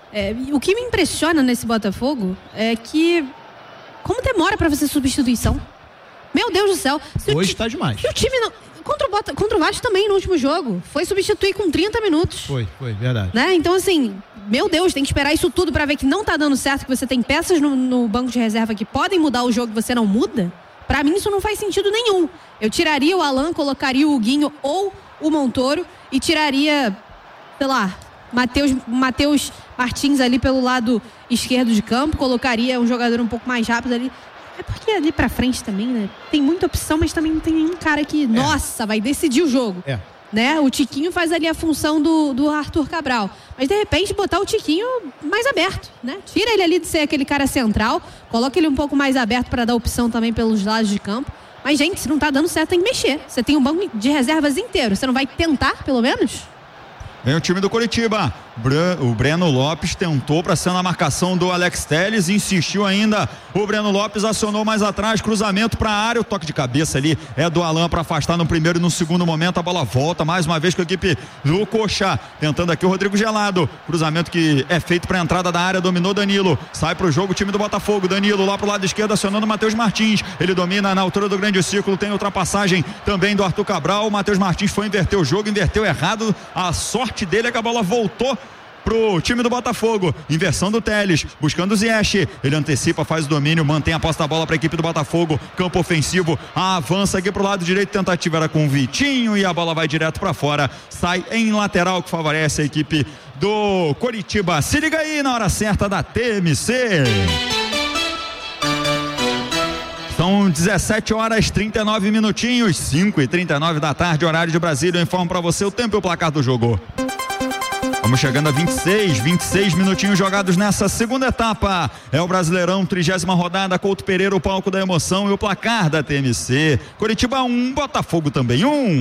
O que me impressiona nesse Botafogo é que como demora para fazer substituição. Meu Deus do céu. Hoje tá demais. Se o time não... Contra o Vasco também no último jogo. Foi substituir com 30 minutos. Foi, verdade. Né? Então, assim, meu Deus, tem que esperar isso tudo pra ver que não tá dando certo, que você tem peças no banco de reserva que podem mudar o jogo e você não muda. Pra mim, isso não faz sentido nenhum. Eu tiraria o Alan, colocaria o Huguinho ou o Montoro e tiraria, sei lá, Matheus Martins ali pelo lado esquerdo de campo, colocaria um jogador um pouco mais rápido ali. É porque ali pra frente também, né? Tem muita opção, mas também não tem nenhum cara que, nossa, vai decidir o jogo. Né? O Tiquinho faz ali a função do Arthur Cabral. Mas, de repente, botar o Tiquinho mais aberto, né? Tira ele ali de ser aquele cara central, coloca ele um pouco mais aberto para dar opção também pelos lados de campo. Mas, gente, se não tá dando certo, tem que mexer. Você tem um banco de reservas inteiro. Você não vai tentar, pelo menos? Vem o time do Coritiba. O Breno Lopes tentou para ser na marcação do Alex Telles, insistiu ainda. O Breno Lopes acionou mais atrás, cruzamento para a área, o toque de cabeça ali é do Alan para afastar no primeiro e no segundo momento. A bola volta mais uma vez com a equipe do Coxa, tentando aqui o Rodrigo Gelado. Cruzamento que é feito para a entrada da área, dominou Danilo. Sai para o jogo o time do Botafogo. Danilo lá para o lado esquerdo, acionando o Matheus Martins. Ele domina na altura do grande círculo, tem ultrapassagem também do Arthur Cabral. O Matheus Martins foi inverter o jogo, inverteu errado. A sorte dele é que a bola voltou pro time do Botafogo, inversão do Teles, buscando o Ziyech, ele antecipa, faz o domínio, mantém a posse da bola para a equipe do Botafogo, campo ofensivo, avança aqui pro lado direito, tentativa era com o Vitinho e a bola vai direto para fora, sai em lateral que favorece a equipe do Coritiba. Se liga aí na hora certa da TMC. São 17 horas 39 minutinhos, 5h39 da tarde, horário de Brasília. Eu informo pra você o tempo e o placar do jogo. Vamos chegando a 26 minutinhos jogados nessa segunda etapa. É o Brasileirão, 30ª rodada, Couto Pereira, o palco da emoção e o placar da TMC. Curitiba 1, Botafogo também 1.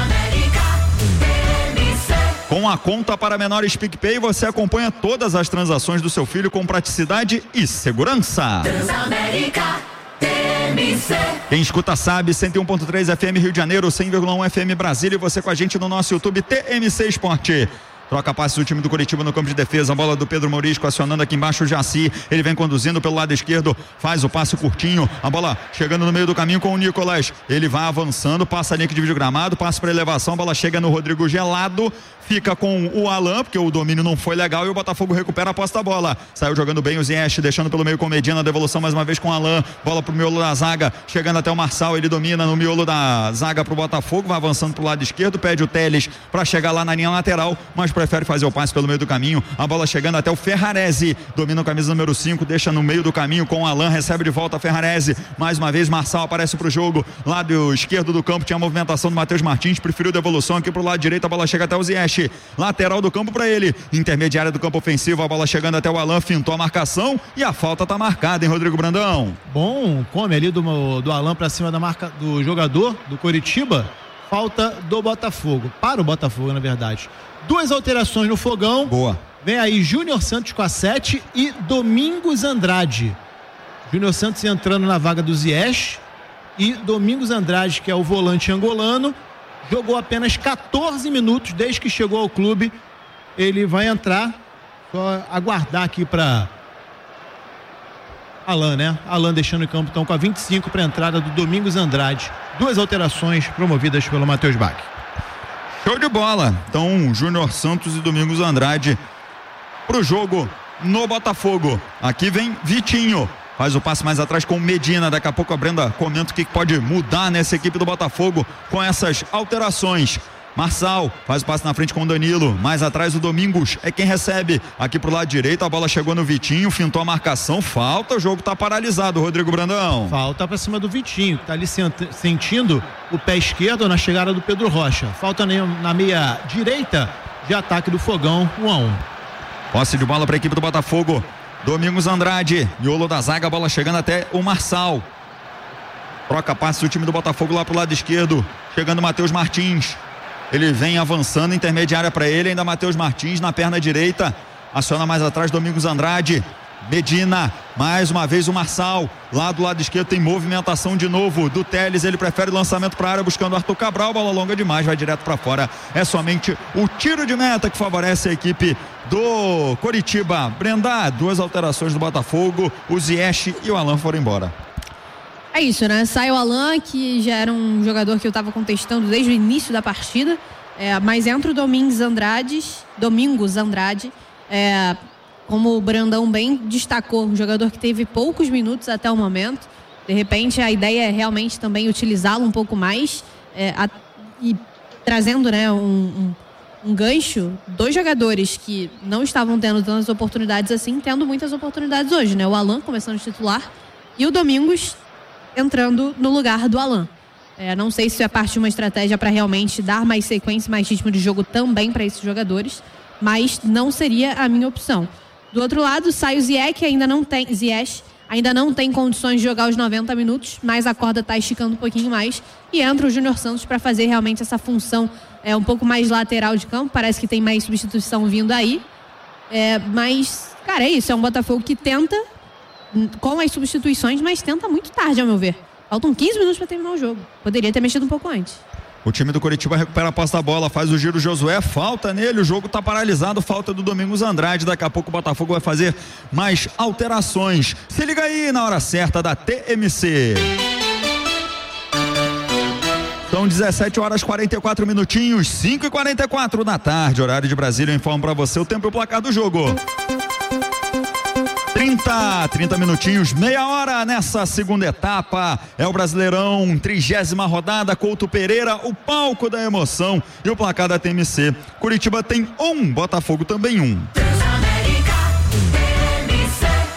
Com a conta para menores PicPay, você acompanha todas as transações do seu filho com praticidade e segurança. Transamérica TMC. Quem escuta sabe, 101.3 FM Rio de Janeiro, 100,1 FM Brasília e você com a gente no nosso YouTube TMC Esporte. Troca passes do time do Curitiba no campo de defesa, a bola do Pedro Morisco acionando aqui embaixo o Jaci, ele vem conduzindo pelo lado esquerdo, faz o passe curtinho, a bola chegando no meio do caminho com o Nicolas, ele vai avançando, passa a linha que divide o gramado, passa para elevação, a bola chega no Rodrigo Gelado, fica com o Alan, porque o domínio não foi legal e o Botafogo recupera a posse da bola, saiu jogando bem o Ziyech, deixando pelo meio com o Medina, devolução mais uma vez com o Alan, bola pro miolo da zaga, chegando até o Marçal, ele domina no miolo da zaga pro Botafogo, vai avançando pro lado esquerdo, pede o Teles para chegar lá na linha lateral, mas prefere fazer o passe pelo meio do caminho, a bola chegando até o Ferrarese, domina o camisa número 5, deixa no meio do caminho com o Alan, recebe de volta a Ferrarese, mais uma vez Marçal aparece pro jogo, lado esquerdo do campo tinha a movimentação do Matheus Martins, preferiu devolução aqui pro lado direito, a bola chega até o Ziyech, lateral do campo para ele, intermediária do campo ofensivo, a bola chegando até o Alan, fintou a marcação e a falta tá marcada, hein, Rodrigo Brandão? Bom, come ali do Alan para cima da marca do jogador do Coritiba, falta do Botafogo, para o Botafogo na verdade. 2 alterações no fogão. Boa. Vem aí Júnior Santos com a 7 e Domingos Andrade. Júnior Santos entrando na vaga do Ziyech e Domingos Andrade, que é o volante angolano, jogou apenas 14 minutos desde que chegou ao clube. Ele vai entrar, só aguardar aqui para Alan, né? Alan deixando o campo então com a 25 para a entrada do Domingos Andrade. 2 alterações promovidas pelo Matheus Bach. Show de bola. Então, Júnior Santos e Domingos Andrade pro jogo no Botafogo. Aqui vem Vitinho. Faz o passe mais atrás com o Medina. Daqui a pouco a Brenda comenta o que pode mudar nessa equipe do Botafogo com essas alterações. Marçal faz o passe na frente com o Danilo, mais atrás o Domingos é quem recebe, aqui pro lado direito a bola chegou no Vitinho, fintou a marcação, falta, o jogo tá paralisado, Rodrigo Brandão. Falta pra cima do Vitinho, que tá ali sentindo o pé esquerdo na chegada do Pedro Rocha, falta na meia direita de ataque do Fogão, 1-1. Posse de bola pra equipe do Botafogo, Domingos Andrade, miolo da zaga, a bola chegando até o Marçal, troca passe do time do Botafogo lá pro lado esquerdo, chegando o Matheus Martins. Ele vem avançando, intermediária para ele, ainda Matheus Martins na perna direita, aciona mais atrás Domingos Andrade, Medina, mais uma vez o Marçal, lá do lado esquerdo tem movimentação de novo do Teles, ele prefere lançamento para a área buscando Arthur Cabral, bola longa demais, vai direto para fora, é somente o tiro de meta que favorece a equipe do Coritiba. Brenda, 2 alterações do Botafogo, o Ziyech e o Alan foram embora. É isso, né? Sai o Alan, que já era um jogador que eu estava contestando desde o início da partida, mas entra o Domingos Andrade, como o Brandão bem destacou, um jogador que teve poucos minutos até o momento. De repente, a ideia é realmente também utilizá-lo um pouco mais e trazendo, né, um gancho, 2 jogadores que não estavam tendo tantas oportunidades assim, tendo muitas oportunidades hoje, né? O Alan começando de titular e o Domingos entrando no lugar do Alan. Não sei se é parte de uma estratégia para realmente dar mais sequência, mais ritmo de jogo também para esses jogadores, mas não seria a minha opção. Do outro lado, sai o Ziyech, ainda não tem condições de jogar os 90 minutos, mas a corda está esticando um pouquinho mais, e entra o Júnior Santos para fazer realmente essa função um pouco mais lateral de campo, parece que tem mais substituição vindo aí, mas, cara, é isso, é um Botafogo que tenta com as substituições, mas tenta muito tarde, ao meu ver. Faltam 15 minutos para terminar o jogo. Poderia ter mexido um pouco antes. O time do Coritiba recupera a posse da bola, faz o giro Josué, falta nele, o jogo tá paralisado, falta do Domingos Andrade, daqui a pouco o Botafogo vai fazer mais alterações. Se liga aí na hora certa da TMC. São 17 horas 44 minutinhos, 5h44 da tarde, horário de Brasília. Eu informo para você o tempo e o placar do jogo. 30 minutinhos, meia hora nessa segunda etapa, é o Brasileirão, 30ª rodada, Couto Pereira, o palco da emoção e o placar da TMC. Curitiba tem 1, Botafogo também 1. Quem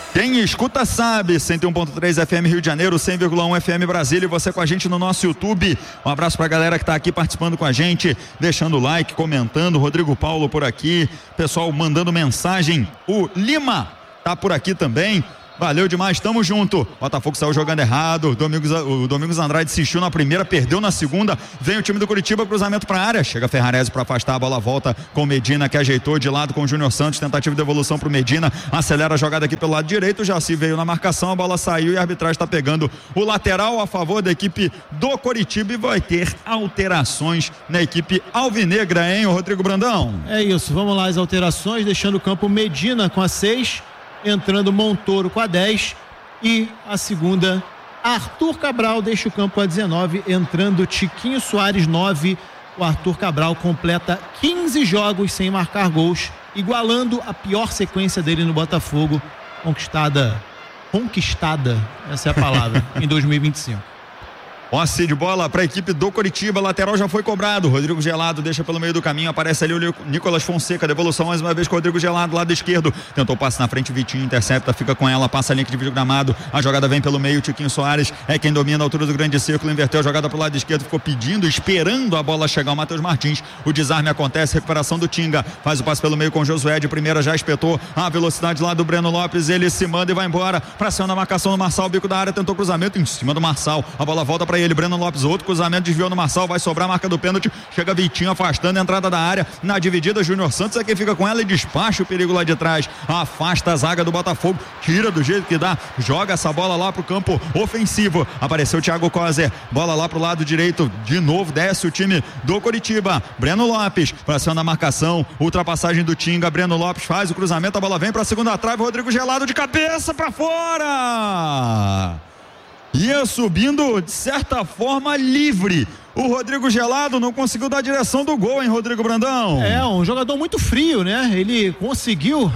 escuta sabe, 101.3 FM Rio de Janeiro, 100,1 FM Brasília, e você com a gente no nosso YouTube. Um abraço pra galera que tá aqui participando com a gente, deixando o like, comentando. Rodrigo Paulo por aqui, pessoal mandando mensagem. O Lima tá por aqui também. Valeu demais, tamo junto. Botafogo saiu jogando errado. O Domingos Andrade insistiu na primeira, perdeu na segunda. Vem o time do Curitiba, cruzamento pra área. Chega Ferrarese pra afastar, a bola volta com o Medina, que ajeitou de lado com o Júnior Santos. Tentativa de devolução pro Medina. Acelera a jogada aqui pelo lado direito. O Jaci veio na marcação, a bola saiu e a arbitragem tá pegando o lateral a favor da equipe do Curitiba e vai ter alterações na equipe alvinegra, hein, o Rodrigo Brandão? É isso, vamos lá as alterações, deixando o campo Medina com a 6. Entrando Montoro com a 10 e a segunda Arthur Cabral deixa o campo a 19, entrando Tiquinho Soares 9. O Arthur Cabral completa 15 jogos sem marcar gols, igualando a pior sequência dele no Botafogo, conquistada, essa é a palavra, em 2025. Posse de bola para a equipe do Curitiba, lateral já foi cobrado, Rodrigo Gelado deixa pelo meio do caminho, aparece ali o Nicolas Fonseca, devolução mais uma vez com o Rodrigo Gelado, lado esquerdo, tentou passe na frente, Vitinho intercepta, fica com ela, passa a linha de vídeo gramado, a jogada vem pelo meio, Tiquinho Soares é quem domina a altura do grande círculo, inverteu a jogada pro lado esquerdo, ficou pedindo, esperando a bola chegar, o Matheus Martins, o desarme acontece, recuperação do Tinga, faz o passe pelo meio com o Josué, de primeira já espetou a velocidade lá do Breno Lopes, ele se manda e vai embora, pra cima da marcação do Marçal, bico da área, tentou cruzamento em cima do Marçal, a bola volta pra ele, Breno Lopes, outro cruzamento, desviou no Marçal, vai sobrar a marca do pênalti, chega Vitinho afastando a entrada da área, na dividida Júnior Santos é quem fica com ela e despacha o perigo lá de trás, afasta a zaga do Botafogo, tira do jeito que dá, joga essa bola lá pro campo ofensivo, apareceu o Thiago Coser, bola lá pro lado direito, de novo desce o time do Curitiba, Breno Lopes, pra cima da marcação, ultrapassagem do Tinga, Breno Lopes faz o cruzamento, a bola vem pra segunda trave, Rodrigo Gelado de cabeça pra fora! Ia subindo, de certa forma, livre. O Rodrigo Gelado não conseguiu dar a direção do gol, hein, Rodrigo Brandão? É, um jogador muito frio, né? Ele conseguiu...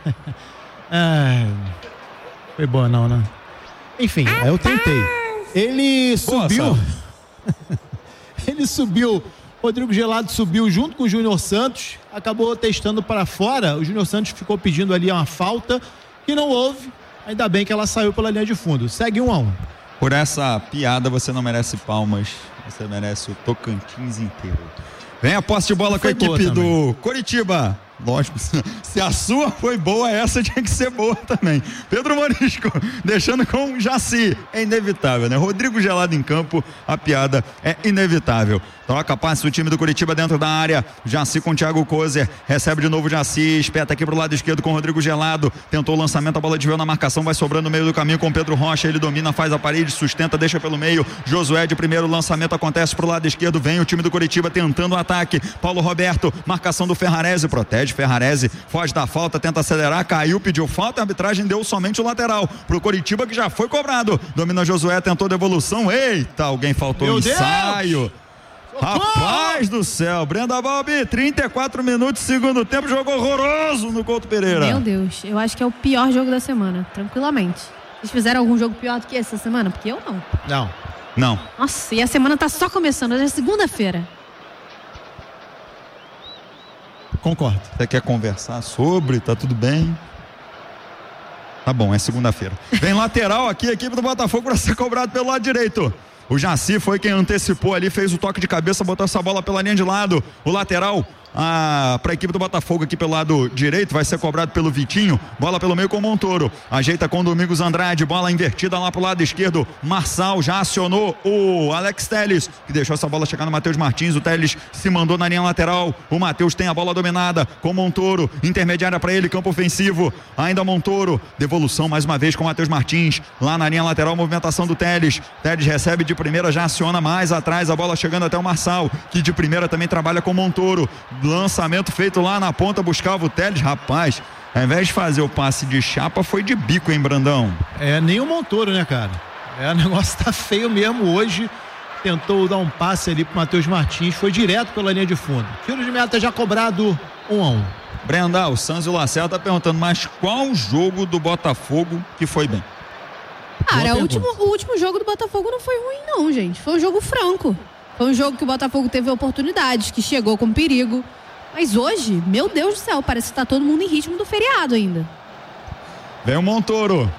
Foi boa não, né? Enfim, eu tentei. Ele subiu... Ele subiu... Rodrigo Gelado subiu junto com o Júnior Santos, acabou testando para fora. O Júnior Santos ficou pedindo ali uma falta que não houve. Ainda bem que ela saiu pela linha de fundo. Segue 1-1. Por essa piada você não merece palmas, você merece o Tocantins inteiro. Vem a posse de bola com a equipe do Curitiba. Lógico, se a sua foi boa, essa tinha que ser boa também. Pedro Morisco, deixando com Jaci. É inevitável, né? Rodrigo Gelado em campo, a piada é inevitável. Troca passe o time do Curitiba dentro da área. Jaci com o Thiago Coser. Recebe de novo Jaci. Espeta aqui pro lado esquerdo com o Rodrigo Gelado. Tentou o lançamento, a bola desviou na marcação. Vai sobrando no meio do caminho com o Pedro Rocha. Ele domina, faz a parede, sustenta, deixa pelo meio. Josué de primeiro, lançamento acontece pro lado esquerdo. Vem o time do Curitiba tentando o ataque. Paulo Roberto, marcação do Ferrarese. Protege Ferrarese. Foge da falta, tenta acelerar. Caiu, pediu falta. A arbitragem deu somente o lateral pro Curitiba, que já foi cobrado. Domina Josué, tentou devolução. Eita, alguém faltou no ensaio. Rapaz do céu, Brenda Balbi, 34 minutos, segundo tempo, jogo horroroso no Couto Pereira. Meu Deus, eu acho que é o pior jogo da semana, tranquilamente. Vocês fizeram algum jogo pior do que essa semana? Porque eu não. Não. Nossa, e a semana tá só começando, hoje é segunda-feira. Concordo. Você quer conversar sobre, tá tudo bem? Tá bom, é segunda-feira. Vem lateral aqui, a equipe do Botafogo para ser cobrado pelo lado direito. O Jaci foi quem antecipou ali, fez o toque de cabeça, botou essa bola pela linha de lado. O lateral para a equipe do Botafogo aqui pelo lado direito, vai ser cobrado pelo Vitinho, bola pelo meio com o Montoro, ajeita com o Domingos Andrade, bola invertida lá pro lado esquerdo, Marçal já acionou o Alex Telles, que deixou essa bola chegar no Matheus Martins, o Telles se mandou na linha lateral, o Matheus tem a bola dominada com o Montoro, intermediária para ele, campo ofensivo, ainda Montoro, devolução mais uma vez com o Matheus Martins, lá na linha lateral, movimentação do Telles recebe de primeira, já aciona mais atrás, a bola chegando até o Marçal, que de primeira também trabalha com o Montoro, lançamento feito lá na ponta, buscava o Telles, rapaz, ao invés de fazer o passe de chapa, foi de bico, hein, Brandão? Nem o Montoro, né, cara? O negócio tá feio mesmo hoje, tentou dar um passe ali pro Matheus Martins, foi direto pela linha de fundo. Tiro de meta já cobrado, 1-1. Brenda, o Sanzio Lacerda tá perguntando, mas qual jogo do Botafogo que foi bem? Cara, o último jogo do Botafogo não foi ruim não, gente, foi um jogo franco. Foi um jogo que o Botafogo teve oportunidades, que chegou com perigo. Mas hoje, meu Deus do céu, parece que tá todo mundo em ritmo do feriado ainda. Vem o Montoro.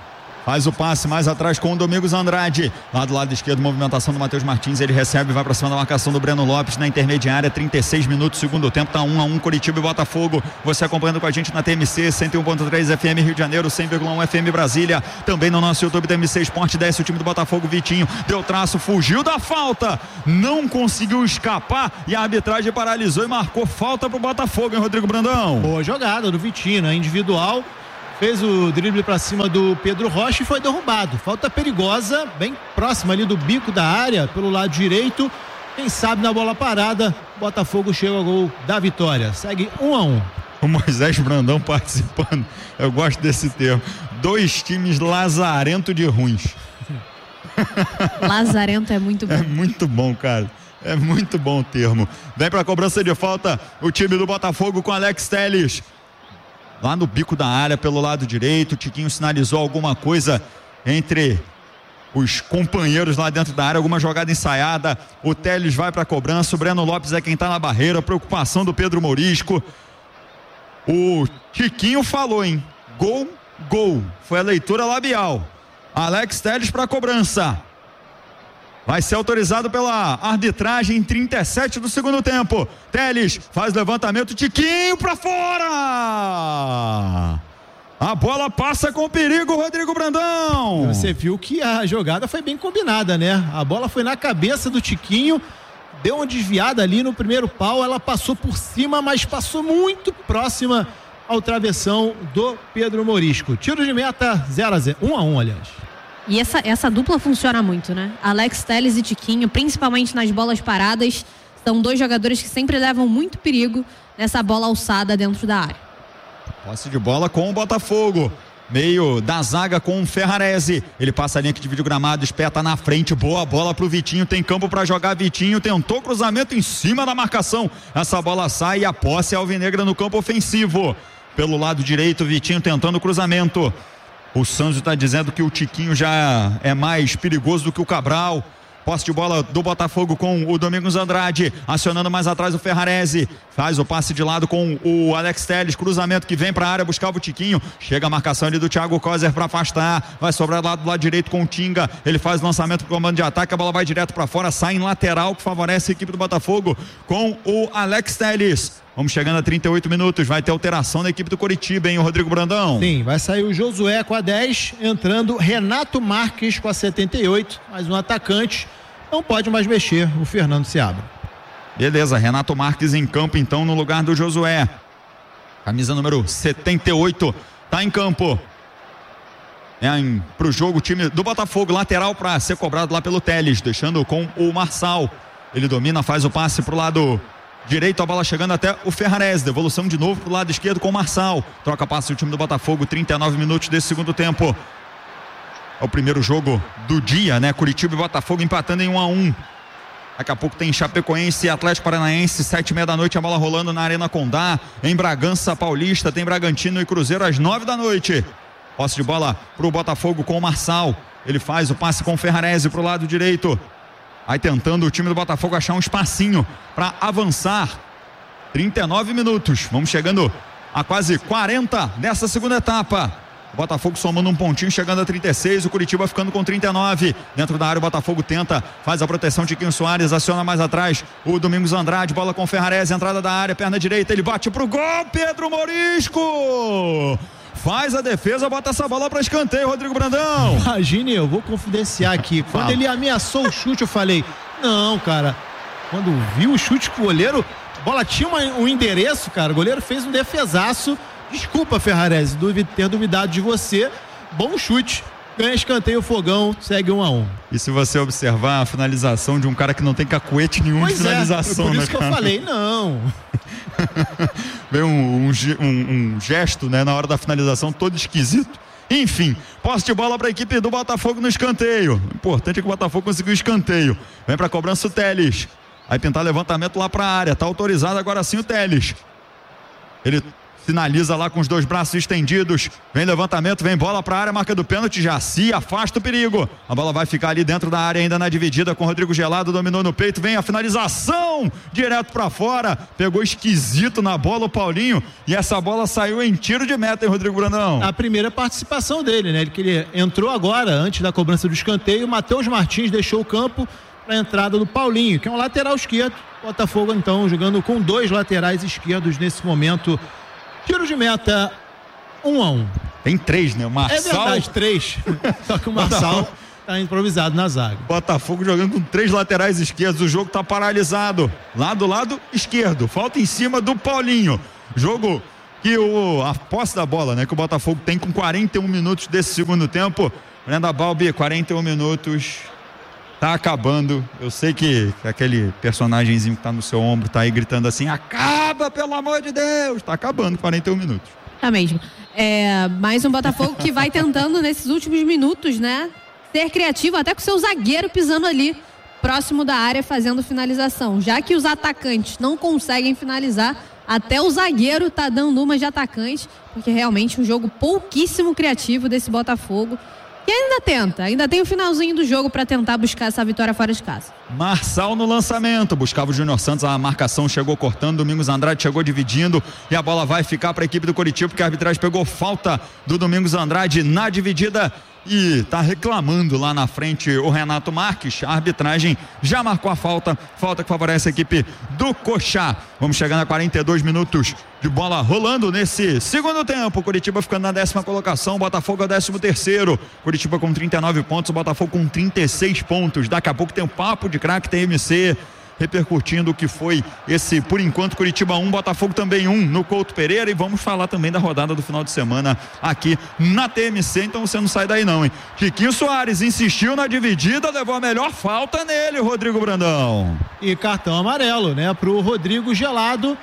Faz o passe mais atrás com o Domingos Andrade. Lá do lado esquerdo, movimentação do Matheus Martins. Ele recebe e vai pra cima da marcação do Breno Lopes na intermediária. 36 minutos, segundo tempo. Tá 1-1 Curitiba e Botafogo. Você acompanhando com a gente na TMC 101.3 FM Rio de Janeiro, 100,1 FM Brasília. Também no nosso YouTube TMC Esporte. Desce o time do Botafogo. Vitinho deu traço, fugiu da falta. Não conseguiu escapar e a arbitragem paralisou e marcou falta pro Botafogo, hein, Rodrigo Brandão? Boa jogada do Vitinho, né? Individual. Fez o drible para cima do Pedro Rocha e foi derrubado. Falta perigosa, bem próxima ali do bico da área, pelo lado direito. Quem sabe na bola parada, Botafogo chega ao gol da vitória. Segue 1-1. O Moisés Brandão participando. Eu gosto desse termo. 2 times lazarento de ruins. Lazarento é muito bom. É muito bom, cara. É muito bom o termo. Vem pra cobrança de falta o time do Botafogo com Alex Telles. Lá no bico da área, pelo lado direito, o Tiquinho sinalizou alguma coisa entre os companheiros lá dentro da área, alguma jogada ensaiada. O Telles vai para a cobrança, o Breno Lopes é quem está na barreira, preocupação do Pedro Morisco. O Tiquinho falou, hein? Gol, gol. Foi a leitura labial. Alex Telles para a cobrança. Vai ser autorizado pela arbitragem em 37 do segundo tempo. Telles faz levantamento, Tiquinho pra fora! A bola passa com perigo, Rodrigo Brandão. Você viu que a jogada foi bem combinada, né? A bola foi na cabeça do Tiquinho, deu uma desviada ali no primeiro pau, ela passou por cima, mas passou muito próxima ao travessão do Pedro Morisco. Tiro de meta 0-0, 1-1, aliás. E essa dupla funciona muito, né? Alex Telles e Tiquinho, principalmente nas bolas paradas, são 2 jogadores que sempre levam muito perigo nessa bola alçada dentro da área. Posse de bola com o Botafogo. Meio da zaga com o Ferrarese. Ele passa a linha que divide o gramado, espeta na frente. Boa bola pro Vitinho. Tem campo para jogar. Vitinho tentou cruzamento em cima da marcação. Essa bola sai e a posse é alvinegra no campo ofensivo. Pelo lado direito, Vitinho tentando o cruzamento. O Santos está dizendo que o Tiquinho já é mais perigoso do que o Cabral. Posse de bola do Botafogo com o Domingos Andrade, acionando mais atrás o Ferrarese, faz o passe de lado com o Alex Telles, cruzamento que vem para a área, buscava o Tiquinho, chega a marcação ali do Thiago Kozer para afastar, vai sobrar do lado direito com o Tinga, ele faz o lançamento pro comando de ataque, a bola vai direto para fora, sai em lateral, que favorece a equipe do Botafogo com o Alex Telles. Vamos chegando a 38 minutos, vai ter alteração na equipe do Curitiba, hein, o Rodrigo Brandão? Sim, vai sair o Josué com a 10, entrando Renato Marques com a 78, mais um atacante, não pode mais mexer o Fernando Seabra. Beleza, Renato Marques em campo então no lugar do Josué. Camisa número 78, tá em campo. Pro jogo o time do Botafogo, lateral para ser cobrado lá pelo Telles, deixando com o Marçal. Ele domina, faz o passe pro lado direito, a bola chegando até o Ferrarese, devolução de novo pro lado esquerdo com o Marçal, troca passe o time do Botafogo, 39 minutos desse segundo tempo. É o primeiro jogo do dia, né? Curitiba e Botafogo empatando em 1-1. Daqui a pouco tem Chapecoense e Atlético Paranaense, 7h30 da noite, a bola rolando na Arena Condá. Em Bragança Paulista tem Bragantino e Cruzeiro às 9 da noite. Posse de bola pro Botafogo com o Marçal, ele faz o passe com o Ferrarese pro lado direito. Aí tentando o time do Botafogo achar um espacinho para avançar. 39 minutos. Vamos chegando a quase 40 dessa segunda etapa. O Botafogo somando um pontinho, chegando a 36. O Curitiba ficando com 39. Dentro da área o Botafogo tenta, faz a proteção. Tiquinho Soares aciona mais atrás o Domingos Andrade. Bola com o Ferrarese, entrada da área, perna direita. Ele bate pro gol. Pedro Morisco faz a defesa, bota essa bola para escanteio, Rodrigo Brandão. Imagine, eu vou confidenciar aqui. Quando ele ameaçou o chute, eu falei, não, cara, quando viu o chute com o goleiro, a bola tinha um endereço, cara, o goleiro fez um defesaço. Desculpa, Ferrarese, ter duvidado de você. Bom chute. Ganha escanteio, Fogão, segue 1-1. E se você observar a finalização de um cara que não tem cacuete nenhum de finalização, por isso né, que eu falei, não. Veio um gesto, né, na hora da finalização, todo esquisito. Enfim, posse de bola para a equipe do Botafogo no escanteio. O importante é que o Botafogo conseguiu o escanteio. Vem para a cobrança o Telles. Vai tentar levantamento lá para a área. Tá autorizado agora sim o Telles. Ele Finaliza lá com os 2 braços estendidos. Vem levantamento, vem bola pra área, marca do pênalti, Jaci afasta o perigo. A bola vai ficar ali dentro da área, ainda na dividida com o Rodrigo Gelado, dominou no peito, vem a finalização, direto pra fora. Pegou esquisito na bola o Paulinho e essa bola saiu em tiro de meta, hein, Rodrigo Brandão? A primeira participação dele, né? Ele entrou agora, antes da cobrança do escanteio. O Matheus Martins deixou o campo para a entrada do Paulinho, que é um lateral esquerdo. Botafogo, então, jogando com 2 laterais esquerdos nesse momento. Tiro de meta, 1-1. Tem 3, né? O Marçal... É verdade, 3. Só que o Marçal tá improvisado na zaga. Botafogo jogando com 3 laterais esquerdos. O jogo tá paralisado. Lá do lado esquerdo. Falta em cima do Paulinho. Jogo que a posse da bola, né? Que o Botafogo tem com 41 minutos desse segundo tempo. Brenda Balbi, 41 minutos. Tá acabando. Eu sei que aquele personagemzinho que tá no seu ombro tá aí gritando assim: acaba, pelo amor de Deus! Tá acabando 41 minutos. Tá mesmo. Mais um Botafogo que vai tentando nesses últimos minutos, né? Ser criativo, até com o seu zagueiro pisando ali próximo da área fazendo finalização. Já que os atacantes não conseguem finalizar, até o zagueiro tá dando uma de atacante, porque realmente um jogo pouquíssimo criativo desse Botafogo. E ainda tem o finalzinho do jogo para tentar buscar essa vitória fora de casa. Marçal no lançamento, buscava o Júnior Santos, a marcação chegou cortando, Domingos Andrade chegou dividindo e a bola vai ficar para a equipe do Coritiba, porque a arbitragem pegou falta do Domingos Andrade na dividida e tá reclamando lá na frente o Renato Marques. A arbitragem já marcou a falta que favorece a equipe do Coxá. Vamos chegando a 42 minutos de bola rolando nesse segundo tempo. Coritiba ficando na 10ª colocação, Botafogo é o 13º. Coritiba com 39 pontos, Botafogo com 36 pontos. Daqui a pouco tem o Papo de Craque TMC repercutindo o que foi esse, por enquanto, Coritiba 1, Botafogo também 1 no Couto Pereira, e vamos falar também da rodada do final de semana aqui na TMC, então você não sai daí não, hein? Chiquinho Soares insistiu na dividida, levou a melhor falta nele, Rodrigo Brandão. E cartão amarelo, né, pro Rodrigo Gelado,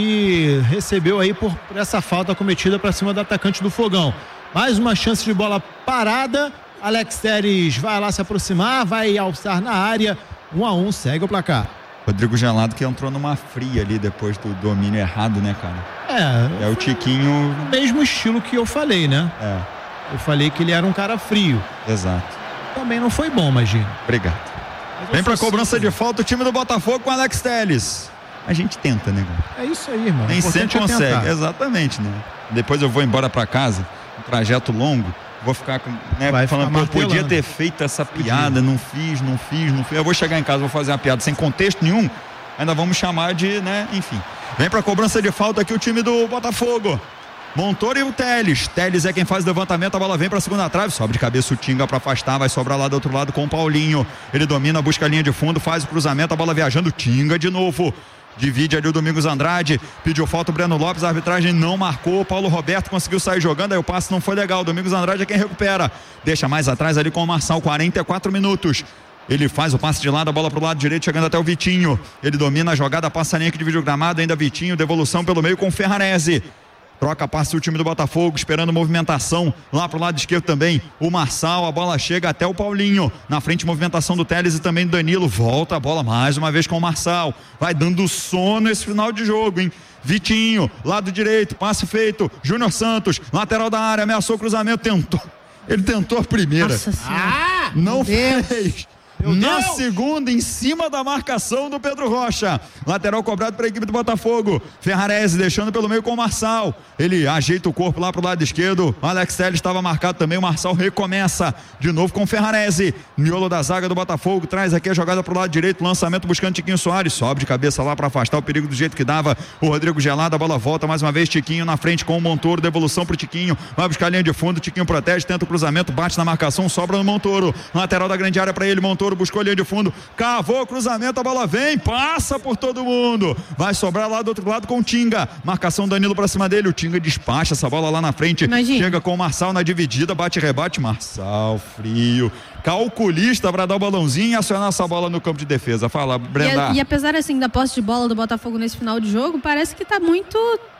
que recebeu aí por essa falta cometida para cima do atacante do Fogão. Mais uma chance de bola parada, Alex Telles vai lá se aproximar, vai alçar na área, 1-1, segue o placar. Rodrigo Gelado que entrou numa fria ali depois do domínio errado, né, cara? É o Tiquinho... Mesmo estilo que eu falei, né? Eu falei que ele era um cara frio. Exato. Também não foi bom, imagina. Obrigado. Vem pra cobrança de falta o time do Botafogo com Alex Telles. A gente tenta, né, cara? É isso aí, irmão. Nem sempre consegue. Exatamente, né? Depois eu vou embora pra casa, um trajeto longo. Vou ficar falando que eu podia ter feito essa piada, não fiz. Eu vou chegar em casa, vou fazer uma piada sem contexto nenhum, ainda vamos chamar de, né, enfim. Vem pra cobrança de falta aqui o time do Botafogo. Montoro e o Telles. Telles é quem faz o levantamento, a bola vem pra segunda trave, sobe de cabeça o Tinga pra afastar, vai sobrar lá do outro lado com o Paulinho. Ele domina, busca a linha de fundo, faz o cruzamento, a bola viajando, Tinga de novo. Divide ali o Domingos Andrade, pediu falta o Breno Lopes, a arbitragem não marcou, o Paulo Roberto conseguiu sair jogando, aí o passe não foi legal, Domingos Andrade é quem recupera, deixa mais atrás ali com o Marçal, 44 minutos, ele faz o passe de lado, a bola pro lado direito, chegando até o Vitinho, ele domina a jogada, passa a linha que divide o gramado, ainda Vitinho, devolução pelo meio com o Ferrarese. Troca passe o time do Botafogo, esperando movimentação lá pro lado esquerdo também. O Marçal, a bola chega até o Paulinho. Na frente, movimentação do Telles e também do Danilo. Volta a bola mais uma vez com o Marçal. Vai dando sono esse final de jogo, hein? Vitinho, lado direito, passe feito. Júnior Santos, lateral da área, ameaçou o cruzamento, tentou. Ele tentou a primeira. Nossa Senhora. Não fez. Na segunda, em cima da marcação do Pedro Rocha. Lateral cobrado para a equipe do Botafogo. Ferrarese deixando pelo meio com o Marçal. Ele ajeita o corpo lá pro lado esquerdo. O Alex Telles estava marcado também. O Marçal recomeça de novo com o Ferrarese. Miolo da zaga do Botafogo. Traz aqui a jogada pro lado direito. Lançamento buscando Tiquinho Soares. Sobe de cabeça lá para afastar o perigo do jeito que dava. O Rodrigo Gelado. A bola volta mais uma vez. Tiquinho na frente com o Montoro. Devolução pro Tiquinho. Vai buscar a linha de fundo. Tiquinho protege. Tenta o cruzamento. Bate na marcação. Sobra no Montoro. Lateral da grande área para ele. Montoro buscou a linha de fundo, cavou o cruzamento, a bola vem, passa por todo mundo, vai sobrar lá do outro lado com o Tinga, marcação Danilo pra cima dele, o Tinga despacha essa bola lá na frente. Imagina. Chega com o Marçal na dividida, bate e rebate, Marçal, frio, calculista pra dar o balãozinho e acionar essa bola no campo de defesa. Fala, Brenda. E apesar assim da posse de bola do Botafogo nesse final de jogo, parece que tá muito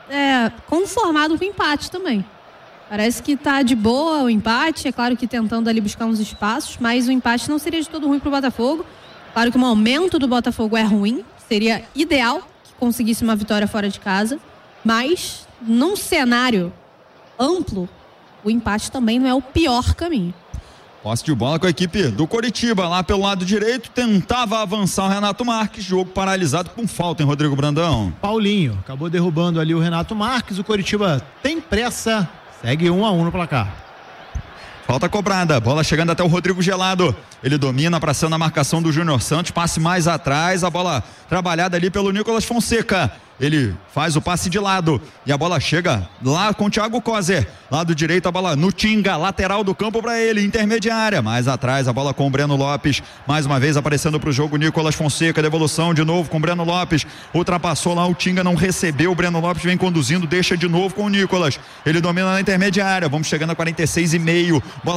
conformado com o empate também. Parece que tá de boa o empate, é claro que tentando ali buscar uns espaços, mas o empate não seria de todo ruim pro Botafogo. Claro que o momento do Botafogo é ruim, seria ideal que conseguisse uma vitória fora de casa, mas num cenário amplo, o empate também não é o pior caminho. Posse de bola com a equipe do Coritiba, lá pelo lado direito, tentava avançar o Renato Marques, jogo paralisado com falta em Rodrigo Brandão. Paulinho acabou derrubando ali o Renato Marques, o Coritiba tem pressa, segue 1-1 no placar. Falta cobrada, bola chegando até o Rodrigo Gelado, ele domina para cima da marcação do Júnior Santos, passe mais atrás, a bola trabalhada ali pelo Nicolas Fonseca, ele faz o passe de lado e a bola chega lá com o Thiago Coser, lado direito a bola no Tinga, lateral do campo para ele, intermediária, mais atrás a bola com o Breno Lopes, mais uma vez aparecendo para o jogo Nicolas Fonseca, devolução de novo com o Breno Lopes, ultrapassou lá o Tinga, não recebeu, o Breno Lopes vem conduzindo, deixa de novo com o Nicolas, ele domina na intermediária, vamos chegando a 46,5, bola